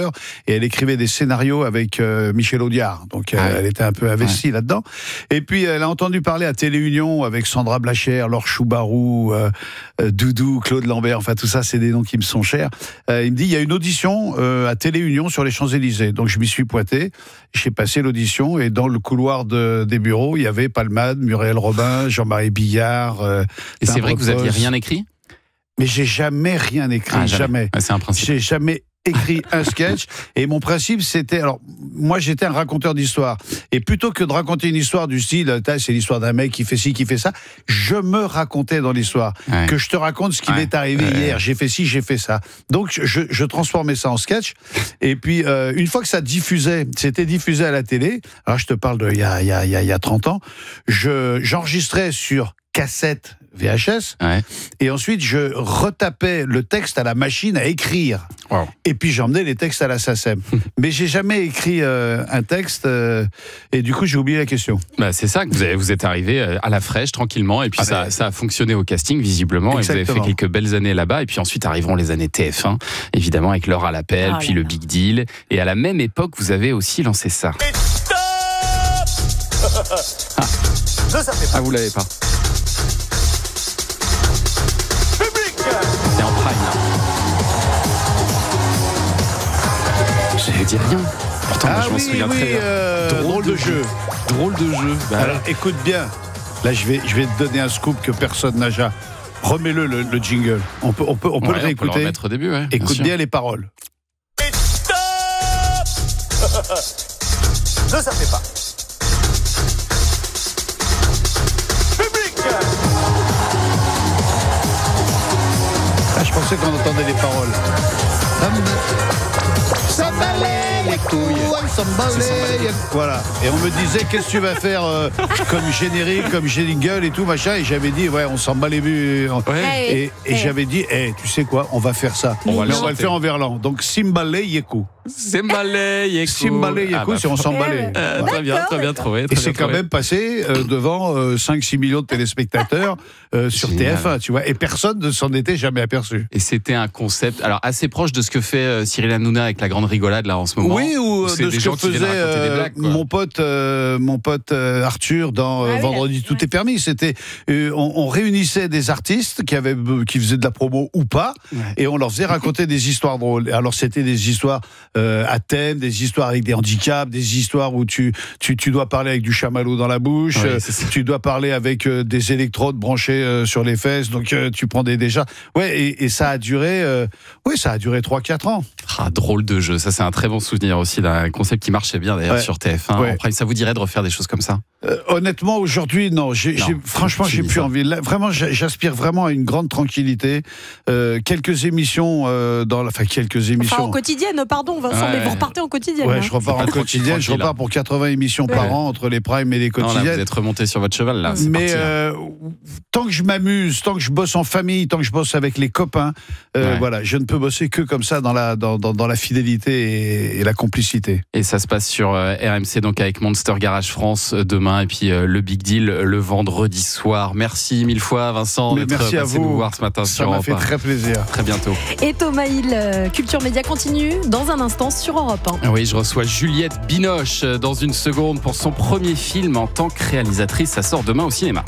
[SPEAKER 21] auteur et elle écrivait des scénarios avec euh, Michel Audiard. Donc euh, ah, elle était un peu investie ouais. là-dedans. Et puis elle a entendu parler à Téléunion avec Sandra Blachère, Laure Choubarou, euh, euh, Doudou, Claude Lambert, enfin tout ça c'est des noms qui me sont chers. Euh, il me dit il y a une audition euh, à Téléunion sur les Champs-Élysées. Donc je m'y suis pointé, j'ai passé l'audition et dans le couloir de, des bureaux, il y avait Palmade, Muriel Robin, Jean-Marie Billard. Euh,
[SPEAKER 1] et c'est vrai que vous aviez rien écrit ?
[SPEAKER 21] Mais j'ai jamais rien écrit, ah, jamais. jamais.
[SPEAKER 1] Ah, c'est un principe.
[SPEAKER 21] J'ai jamais écrit un sketch et mon principe c'était, alors moi j'étais un raconteur d'histoire et plutôt que de raconter une histoire du style c'est l'histoire d'un mec qui fait ci, qui fait ça, je me racontais dans l'histoire, ouais. que je te raconte ce qui ouais. m'est arrivé ouais. hier, j'ai fait ci, j'ai fait ça, donc je, je transformais ça en sketch et puis euh, une fois que ça diffusait, c'était diffusé à la télé, alors je te parle de il y a, il y a, il y a trente ans, je, j'enregistrais sur cassette V H S, ouais. et ensuite je retapais le texte à la machine à écrire. Wow. Et puis j'emmenais les textes à la S A C E M. Mais j'ai jamais écrit euh, un texte, euh, et du coup j'ai oublié la question.
[SPEAKER 1] Bah, c'est ça, que vous, avez, vous êtes arrivé à la fraîche, tranquillement, et puis ah, ça, mais... ça a fonctionné au casting, visiblement, exactement. Et vous avez fait quelques belles années là-bas, et puis ensuite arriveront les années T F un, évidemment, avec l'heure à l'appel, oh, puis le Big Deal, et à la même époque, vous avez aussi lancé ça. Ah, ah vous l'avez pas. C'est en prime. Je ne dis rien. Pourtant,
[SPEAKER 21] ah
[SPEAKER 1] moi, je
[SPEAKER 21] oui,
[SPEAKER 1] m'en souviens
[SPEAKER 21] oui,
[SPEAKER 1] très bien.
[SPEAKER 21] Euh, drôle, drôle de, de jeu. jeu.
[SPEAKER 1] Drôle de jeu.
[SPEAKER 21] Bah, alors, écoute bien. Là, je vais, je vais te donner un scoop que personne n'a jamais. Remets-le, le, le jingle. On peut, on peut, on peut
[SPEAKER 1] ouais,
[SPEAKER 21] le réécouter.
[SPEAKER 1] On peut le remettre au début, ouais,
[SPEAKER 21] écoute
[SPEAKER 1] bien,
[SPEAKER 21] bien les paroles.
[SPEAKER 6] Et stop. Ne ça fait pas.
[SPEAKER 21] Ah, je pensais qu'on entendait les paroles. S'emballer les couilles, s'emballer. Voilà. Et on me disait, qu'est-ce que tu vas faire euh, comme générique, comme jingle et tout, machin. Et j'avais dit, ouais, on s'en bat les buts. Ouais. Et, et hey. j'avais dit, hey, tu sais quoi, on va faire ça. On, va, on va le faire en verlan. Donc, Simbalé Yekou.
[SPEAKER 1] Simbalé Yekou.
[SPEAKER 21] Simbalé Yekou, ah bah, c'est on s'emballait.
[SPEAKER 1] Euh, voilà. Très bien, très bien trouvé. Très
[SPEAKER 21] et c'est quand même passé euh, devant euh, cinq six millions de téléspectateurs euh, sur Génial. T F un, tu vois. Et personne ne s'en était jamais aperçu.
[SPEAKER 1] Et c'était un concept, alors assez proche de ce que fait euh, Cyril Hanouna avec la grande rigolade là en ce moment.
[SPEAKER 21] Oui, ou de ce que faisait euh, blagues, mon pote, euh, mon pote euh, Arthur dans euh, ah, Vendredi oui, tout ouais. est permis. C'était, euh, on, on réunissait des artistes qui avaient, qui faisaient de la promo ou pas, ouais. et on leur faisait raconter des histoires drôles. Alors c'était des histoires euh, à thème, des histoires avec des handicaps, des histoires où tu, tu, tu dois parler avec du chamallow dans la bouche, ouais, euh, tu dois parler avec euh, des électrodes branchées euh, sur les fesses, donc euh, tu prends des déjà. Ouais, et, et ça a duré, euh, ouais, ça a duré trois quatre ans.
[SPEAKER 1] Ah, drôle de jeu, ça c'est un très bon souvenir aussi d'un concept qui marchait bien d'ailleurs ouais. sur T F un. Ouais. Après, ça vous dirait de refaire des choses comme ça?
[SPEAKER 21] euh, Honnêtement, aujourd'hui, non. J'ai, non j'ai, franchement, j'ai plus ça. envie. Là, vraiment, j'aspire vraiment à une grande tranquillité. Euh, quelques émissions euh, dans la, enfin quelques émissions.
[SPEAKER 12] Enfin, en quotidienne, pardon, Vincent, ouais. mais vous repartez en quotidienne.
[SPEAKER 21] Ouais,
[SPEAKER 12] hein.
[SPEAKER 21] je repars en quotidienne. Je repars pour quatre-vingts émissions ouais. par an entre les primes et les quotidiennes.
[SPEAKER 1] Non, là, vous êtes remonté sur votre cheval là. C'est
[SPEAKER 21] mais
[SPEAKER 1] parti, là.
[SPEAKER 21] Euh, tant que je m'amuse, tant que je bosse en famille, tant que je bosse avec les copains, euh, ouais. voilà, je ne peux bosser que comme ça dans la dans dans, dans la fidélité et, et la complicité.
[SPEAKER 1] Et ça se passe sur euh, R M C, donc avec Monster Garage France euh, demain, et puis euh, le Big Deal le vendredi soir. Merci mille fois, Vincent,
[SPEAKER 21] Mais
[SPEAKER 1] d'être
[SPEAKER 21] merci
[SPEAKER 1] passé
[SPEAKER 21] à vous.
[SPEAKER 1] nous voir ce matin
[SPEAKER 21] ça
[SPEAKER 1] sur Europe un.
[SPEAKER 21] Ça m'a fait très plaisir.
[SPEAKER 1] Très bientôt.
[SPEAKER 12] Et Thomas Hill, euh, Culture Média continue dans un instant sur Europe un.
[SPEAKER 1] Oui, je reçois Juliette Binoche dans une seconde pour son premier film en tant que réalisatrice. Ça sort demain au cinéma.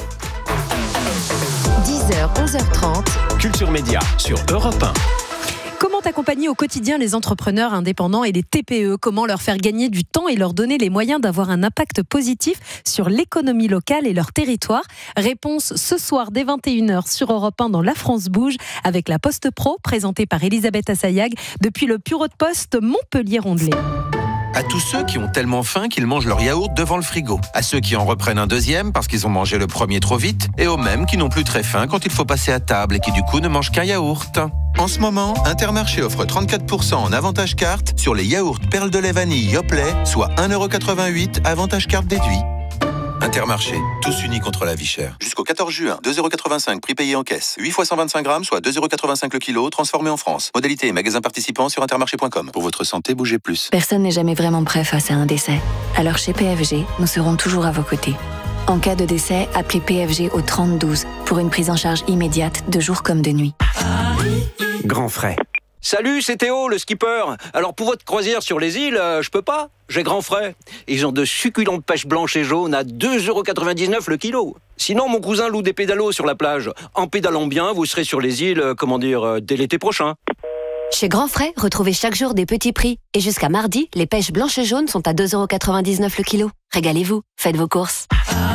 [SPEAKER 2] dix heures, onze heures trente.
[SPEAKER 8] Culture Média sur Europe un.
[SPEAKER 12] Comment accompagner au quotidien les entrepreneurs indépendants et les T P E? Comment leur faire gagner du temps et leur donner les moyens d'avoir un impact positif sur l'économie locale et leur territoire? Réponse ce soir dès vingt et une heures sur Europe un dans La France Bouge avec la Poste Pro présentée par Elisabeth Assayag depuis le bureau de poste Montpellier-Rondelet.
[SPEAKER 9] À tous ceux qui ont tellement faim qu'ils mangent leur yaourt devant le frigo. À ceux qui en reprennent un deuxième parce qu'ils ont mangé le premier trop vite. Et aux mêmes qui n'ont plus très faim quand il faut passer à table et qui du coup ne mangent qu'un yaourt. En ce moment, Intermarché offre trente-quatre pour cent en avantage carte sur les yaourts perles de lait vanille Yoplait, soit un euro quatre-vingt-huit, avantage carte déduit. Intermarché, tous unis contre la vie chère. Jusqu'au quatorze juin, deux euros quatre-vingt-cinq, prix payé en caisse. huit fois cent vingt-cinq grammes, soit deux euros quatre-vingt-cinq le kilo, transformé en France. Modalité et magasin participant sur intermarché point com. Pour votre santé, bougez plus.
[SPEAKER 4] Personne n'est jamais vraiment prêt face à un décès. Alors chez P F G, nous serons toujours à vos côtés. En cas de décès, appelez P F G au trente douze pour une prise en charge immédiate de jour comme de nuit.
[SPEAKER 8] Grand frais.
[SPEAKER 10] Salut, c'est Théo, le skipper. Alors pour votre croisière sur les îles, euh, je peux pas. J'ai grand frais. Ils ont de succulentes pêches blanches et jaunes à deux euros quatre-vingt-dix-neuf le kilo. Sinon, mon cousin loue des pédalos sur la plage. En pédalant bien, vous serez sur les îles, euh, comment dire, euh, dès l'été prochain.
[SPEAKER 11] Chez Grand Frais, retrouvez chaque jour des petits prix. Et jusqu'à mardi, les pêches blanches et jaunes sont à deux euros quatre-vingt-dix-neuf le kilo. Régalez-vous, faites vos courses.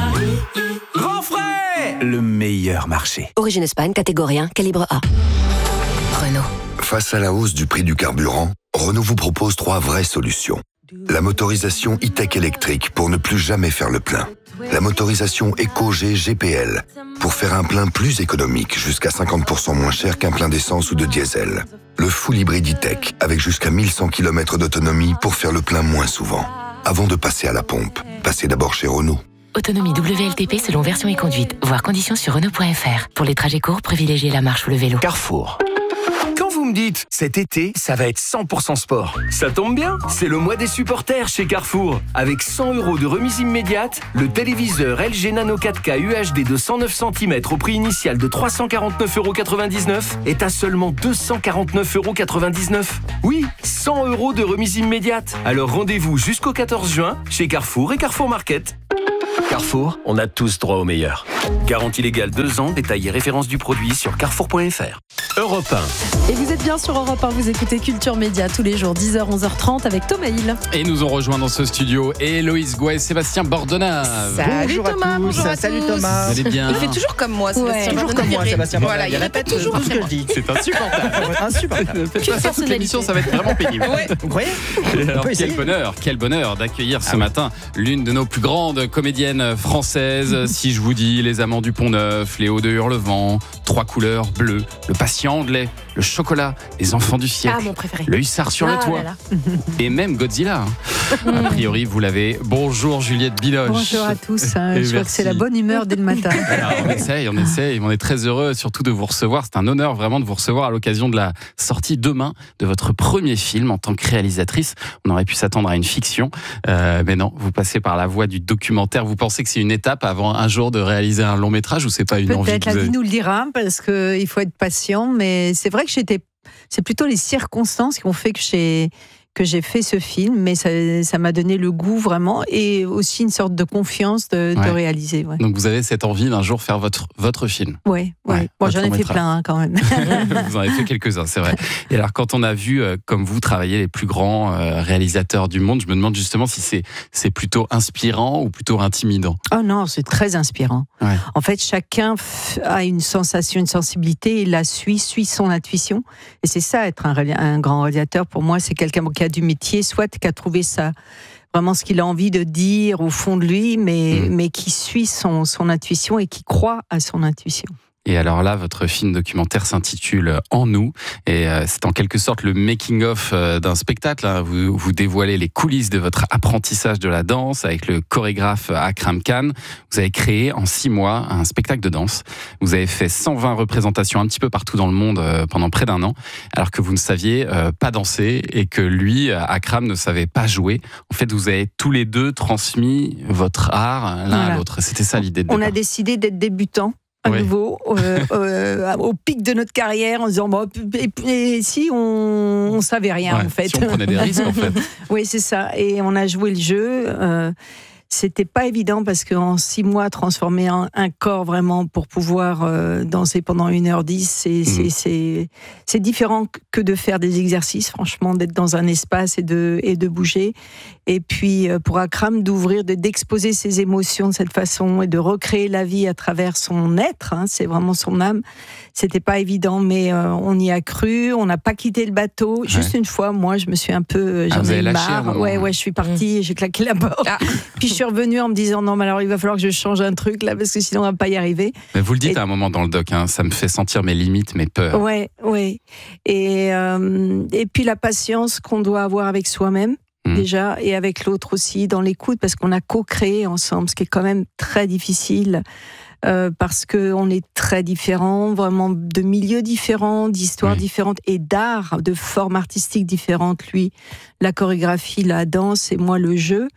[SPEAKER 13] Grand Frais, le meilleur marché.
[SPEAKER 11] Origine Espagne, catégorie un, calibre A. Renault.
[SPEAKER 19] Face à la hausse du prix du carburant, Renault vous propose trois vraies solutions. La motorisation e-tech électrique pour ne plus jamais faire le plein. La motorisation Eco-G G P L pour faire un plein plus économique, jusqu'à cinquante pour cent moins cher qu'un plein d'essence ou de diesel. Le full hybride e-tech avec jusqu'à mille cent kilomètres d'autonomie pour faire le plein moins souvent. Avant de passer à la pompe, passez d'abord chez Renault.
[SPEAKER 15] Autonomie W L T P selon version et conduite. Voir conditions sur Renault point F R. Pour les trajets courts, privilégiez la marche ou le vélo.
[SPEAKER 13] Carrefour. Quand vous me dites, cet été, ça va être cent pour cent sport, ça tombe bien, c'est le mois des supporters chez Carrefour. Avec cent euros de remise immédiate, le téléviseur L G Nano quatre K U H D de cent neuf centimètres au prix initial de trois cent quarante-neuf euros quatre-vingt-dix-neuf est à seulement deux cent quarante-neuf euros quatre-vingt-dix-neuf. Oui, cent euros de remise immédiate. Alors rendez-vous jusqu'au quatorze juin chez Carrefour et Carrefour Market. Carrefour, on a tous droit au meilleur. Garantie légale deux ans, détail et référence du produit sur carrefour point F R.
[SPEAKER 12] Europe un. Et vous êtes bien sur Europe un, vous écoutez Culture Média tous les jours, dix heures, onze heures trente avec Thomas Hill.
[SPEAKER 1] Et nous ont rejoint dans ce studio Héloïse Gouet et Sébastien Bordonnave.
[SPEAKER 25] Salut
[SPEAKER 1] bonjour
[SPEAKER 25] Thomas, bonjour à
[SPEAKER 1] salut
[SPEAKER 25] tous.
[SPEAKER 1] Thomas. Vous allez bien?
[SPEAKER 25] Il fait toujours comme moi, Sébastien. Ouais, toujours comme moi, Sébastien. Voilà, il répète toujours tout ce que je dis.
[SPEAKER 1] C'est insupportable.
[SPEAKER 25] Insupportable.
[SPEAKER 1] Faites pas ça toute l'émission, ça va être vraiment pénible.
[SPEAKER 25] Ouais, vous croyez?
[SPEAKER 1] Alors, quel bonheur, quel bonheur d'accueillir ce ah, matin oui. l'une de nos plus grandes comédiennes françaises. Si je vous dis Les Amants du Pont-Neuf, Les Hauts de Hurlevent, Trois couleurs bleues, Le patient anglais, Le chocolat, Les enfants du siècle,
[SPEAKER 12] ah, mon préféré.
[SPEAKER 1] Le hussard sur ah, le toit, là, là. Et même Godzilla. A priori, vous l'avez. Bonjour Juliette Binoche.
[SPEAKER 26] Bonjour à tous. Je vois que c'est la bonne humeur dès le matin.
[SPEAKER 1] Alors, on essaye, on essaye. On est très heureux surtout de vous recevoir. C'est un honneur vraiment de vous recevoir à l'occasion de la sortie demain de votre premier film en tant que réalisatrice. On aurait pu s'attendre à une fiction, euh, mais non, vous passez par la voie du documentaire. Vous pensez que c'est une étape avant un jour de réaliser un long métrage ou c'est pas une
[SPEAKER 26] Peut-être
[SPEAKER 1] envie?
[SPEAKER 26] Peut-être la
[SPEAKER 1] avez...
[SPEAKER 26] vie nous le dira parce qu'il faut être patient, mais c'est vrai que j'étais. C'est plutôt les circonstances qui ont fait que j'ai que j'ai fait ce film, mais ça, ça m'a donné le goût vraiment et aussi une sorte de confiance de, ouais. de réaliser. Ouais.
[SPEAKER 1] Donc vous avez cette envie d'un jour faire votre, votre film.
[SPEAKER 26] Oui, ouais, ouais. Bon, j'en ai fait plein hein, quand même.
[SPEAKER 1] Vous en avez fait quelques-uns, c'est vrai. Et alors quand on a vu, euh, comme vous, travailler les plus grands euh, réalisateurs du monde, je me demande justement si c'est, c'est plutôt inspirant ou plutôt intimidant.
[SPEAKER 26] Oh non, c'est très inspirant. Ouais. En fait, chacun a une sensation, une sensibilité et la suit, suit son intuition. Et c'est ça, être un, un grand réalisateur, pour moi, c'est quelqu'un qui a du métier, soit qui a trouvé ça, vraiment ce qu'il a envie de dire au fond de lui, mais, mmh. mais qui suit son, son intuition et qui croit à son intuition.
[SPEAKER 1] Et alors là, votre film documentaire s'intitule En nous, et c'est en quelque sorte le making-of d'un spectacle. Vous, vous dévoilez les coulisses de votre apprentissage de la danse avec le chorégraphe Akram Khan. Vous avez créé en six mois un spectacle de danse. Vous avez fait cent vingt représentations un petit peu partout dans le monde pendant près d'un an, alors que vous ne saviez pas danser et que lui, Akram, ne savait pas jouer. En fait, vous avez tous les deux transmis votre art l'un voilà. à l'autre. C'était ça l'idée de
[SPEAKER 26] On
[SPEAKER 1] départ.
[SPEAKER 26] a décidé d'être débutants. À oui. nouveau, euh, euh, au pic de notre carrière, en disant bon, et, et si on, on savait rien
[SPEAKER 1] ouais,
[SPEAKER 26] en fait.
[SPEAKER 1] Si on prenait des risques en fait.
[SPEAKER 26] Oui, c'est ça. Et on a joué le jeu. Euh, C'était pas évident parce qu'en six mois, transformer un, un corps vraiment pour pouvoir euh, danser pendant une heure dix, c'est, mmh. c'est, c'est, c'est différent que de faire des exercices, franchement, d'être dans un espace et de, et de bouger. Et puis, pour Akram, d'ouvrir, de, d'exposer ses émotions de cette façon et de recréer la vie à travers son être, hein, c'est vraiment son âme. C'était pas évident, mais euh, on y a cru, on n'a pas quitté le bateau. Ouais. Juste une fois, moi, je me suis un peu... J'en
[SPEAKER 1] ah,
[SPEAKER 26] ai marre. Ouais, ouais, je suis partie, mmh. j'ai claqué la porte. Ah. Puis je suis revenue en me disant, non, mais alors il va falloir que je change un truc là, parce que sinon on va pas y arriver.
[SPEAKER 1] Mais vous le dites
[SPEAKER 26] et...
[SPEAKER 1] à un moment dans le doc, hein, ça me fait sentir mes limites, mes peurs.
[SPEAKER 26] Ouais, ouais. Et, euh, et puis la patience qu'on doit avoir avec soi-même. Mmh. Déjà, et avec l'autre aussi, dans l'écoute, parce qu'on a co-créé ensemble, ce qui est quand même très difficile, euh, parce qu'on est très différents, vraiment de milieux différents, d'histoires mmh. différentes, et d'art, de formes artistiques différentes. Lui, la chorégraphie, la danse, et moi, le jeu.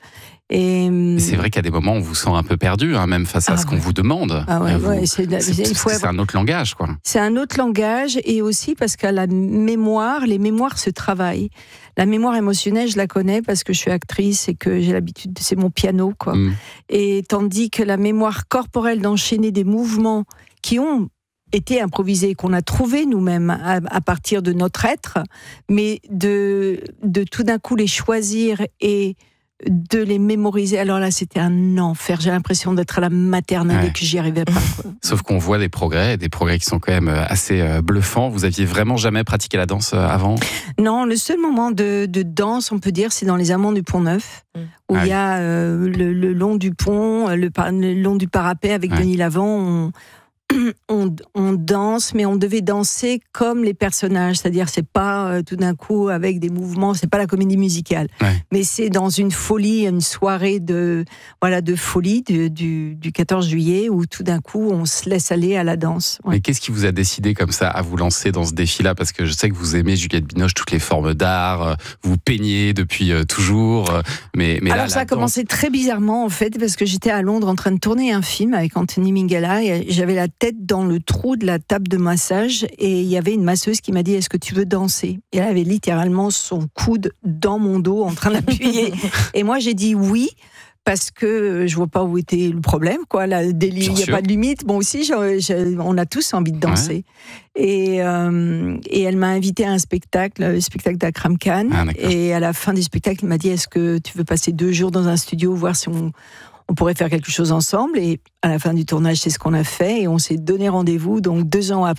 [SPEAKER 26] Et,
[SPEAKER 1] Et c'est vrai qu'à des moments, on vous sent un peu perdu, hein, même face à
[SPEAKER 26] ah
[SPEAKER 1] ce
[SPEAKER 26] ouais.
[SPEAKER 1] qu'on vous demande.
[SPEAKER 26] Ah ouais,
[SPEAKER 1] vous,
[SPEAKER 26] ouais, c'est,
[SPEAKER 1] c'est, c'est,
[SPEAKER 26] faut
[SPEAKER 1] c'est
[SPEAKER 26] avoir...
[SPEAKER 1] un autre langage, quoi.
[SPEAKER 26] C'est un autre langage, et aussi parce qu'à la mémoire, les mémoires se travaillent. La mémoire émotionnelle, je la connais parce que je suis actrice et que j'ai l'habitude, de, c'est mon piano, quoi. Mm. Et tandis que la mémoire corporelle, d'enchaîner des mouvements qui ont été improvisés, qu'on a trouvé nous-mêmes à, à partir de notre être, mais de, de tout d'un coup les choisir et de les mémoriser. Alors là, c'était un enfer. J'ai l'impression d'être à la maternelle ouais. et que j'y arrivais pas, quoi.
[SPEAKER 1] Sauf qu'on voit des progrès, des progrès qui sont quand même assez bluffants. Vous aviez vraiment jamais pratiqué la danse avant ?
[SPEAKER 26] Non, le seul moment de, de danse, on peut dire, c'est dans Les Amants du Pont-Neuf, mmh. où il ah, y a euh, le, le long du pont, le, le long du parapet avec ouais. Denis Lavant. On, On, on danse, mais on devait danser comme les personnages, c'est-à-dire c'est pas euh, tout d'un coup avec des mouvements, c'est pas la comédie musicale, ouais. mais c'est dans une folie, une soirée de voilà de folie de, du, du quatorze juillet où tout d'un coup on se laisse aller à la danse.
[SPEAKER 1] Ouais. Mais qu'est-ce qui vous a décidé comme ça à vous lancer dans ce défi-là ? Parce que je sais que vous aimez, Juliette Binoche, toutes les formes d'art, vous peignez depuis euh, toujours, mais, mais
[SPEAKER 26] alors
[SPEAKER 1] là,
[SPEAKER 26] ça a
[SPEAKER 1] danse...
[SPEAKER 26] commencé très bizarrement en fait, parce que j'étais à Londres en train de tourner un film avec Anthony Minghella et j'avais la tête dans le trou de la table de massage et il y avait une masseuse qui m'a dit « Est-ce que tu veux danser ?» Et elle avait littéralement son coude dans mon dos en train d'appuyer. Et moi j'ai dit oui, parce que je vois pas où était le problème, quoi. Là, il n'y a pas de limite. Bon, aussi, je, je, on a tous envie de danser. Ouais. Et, euh, et elle m'a invité à un spectacle, le spectacle d'Akram Khan. Ah, et à la fin du spectacle, il m'a dit « Est-ce que tu veux passer deux jours dans un studio, voir si on... on pourrait faire quelque chose ensemble ?» Et à la fin du tournage, c'est ce qu'on a fait et on s'est donné rendez-vous. Donc deux ans après,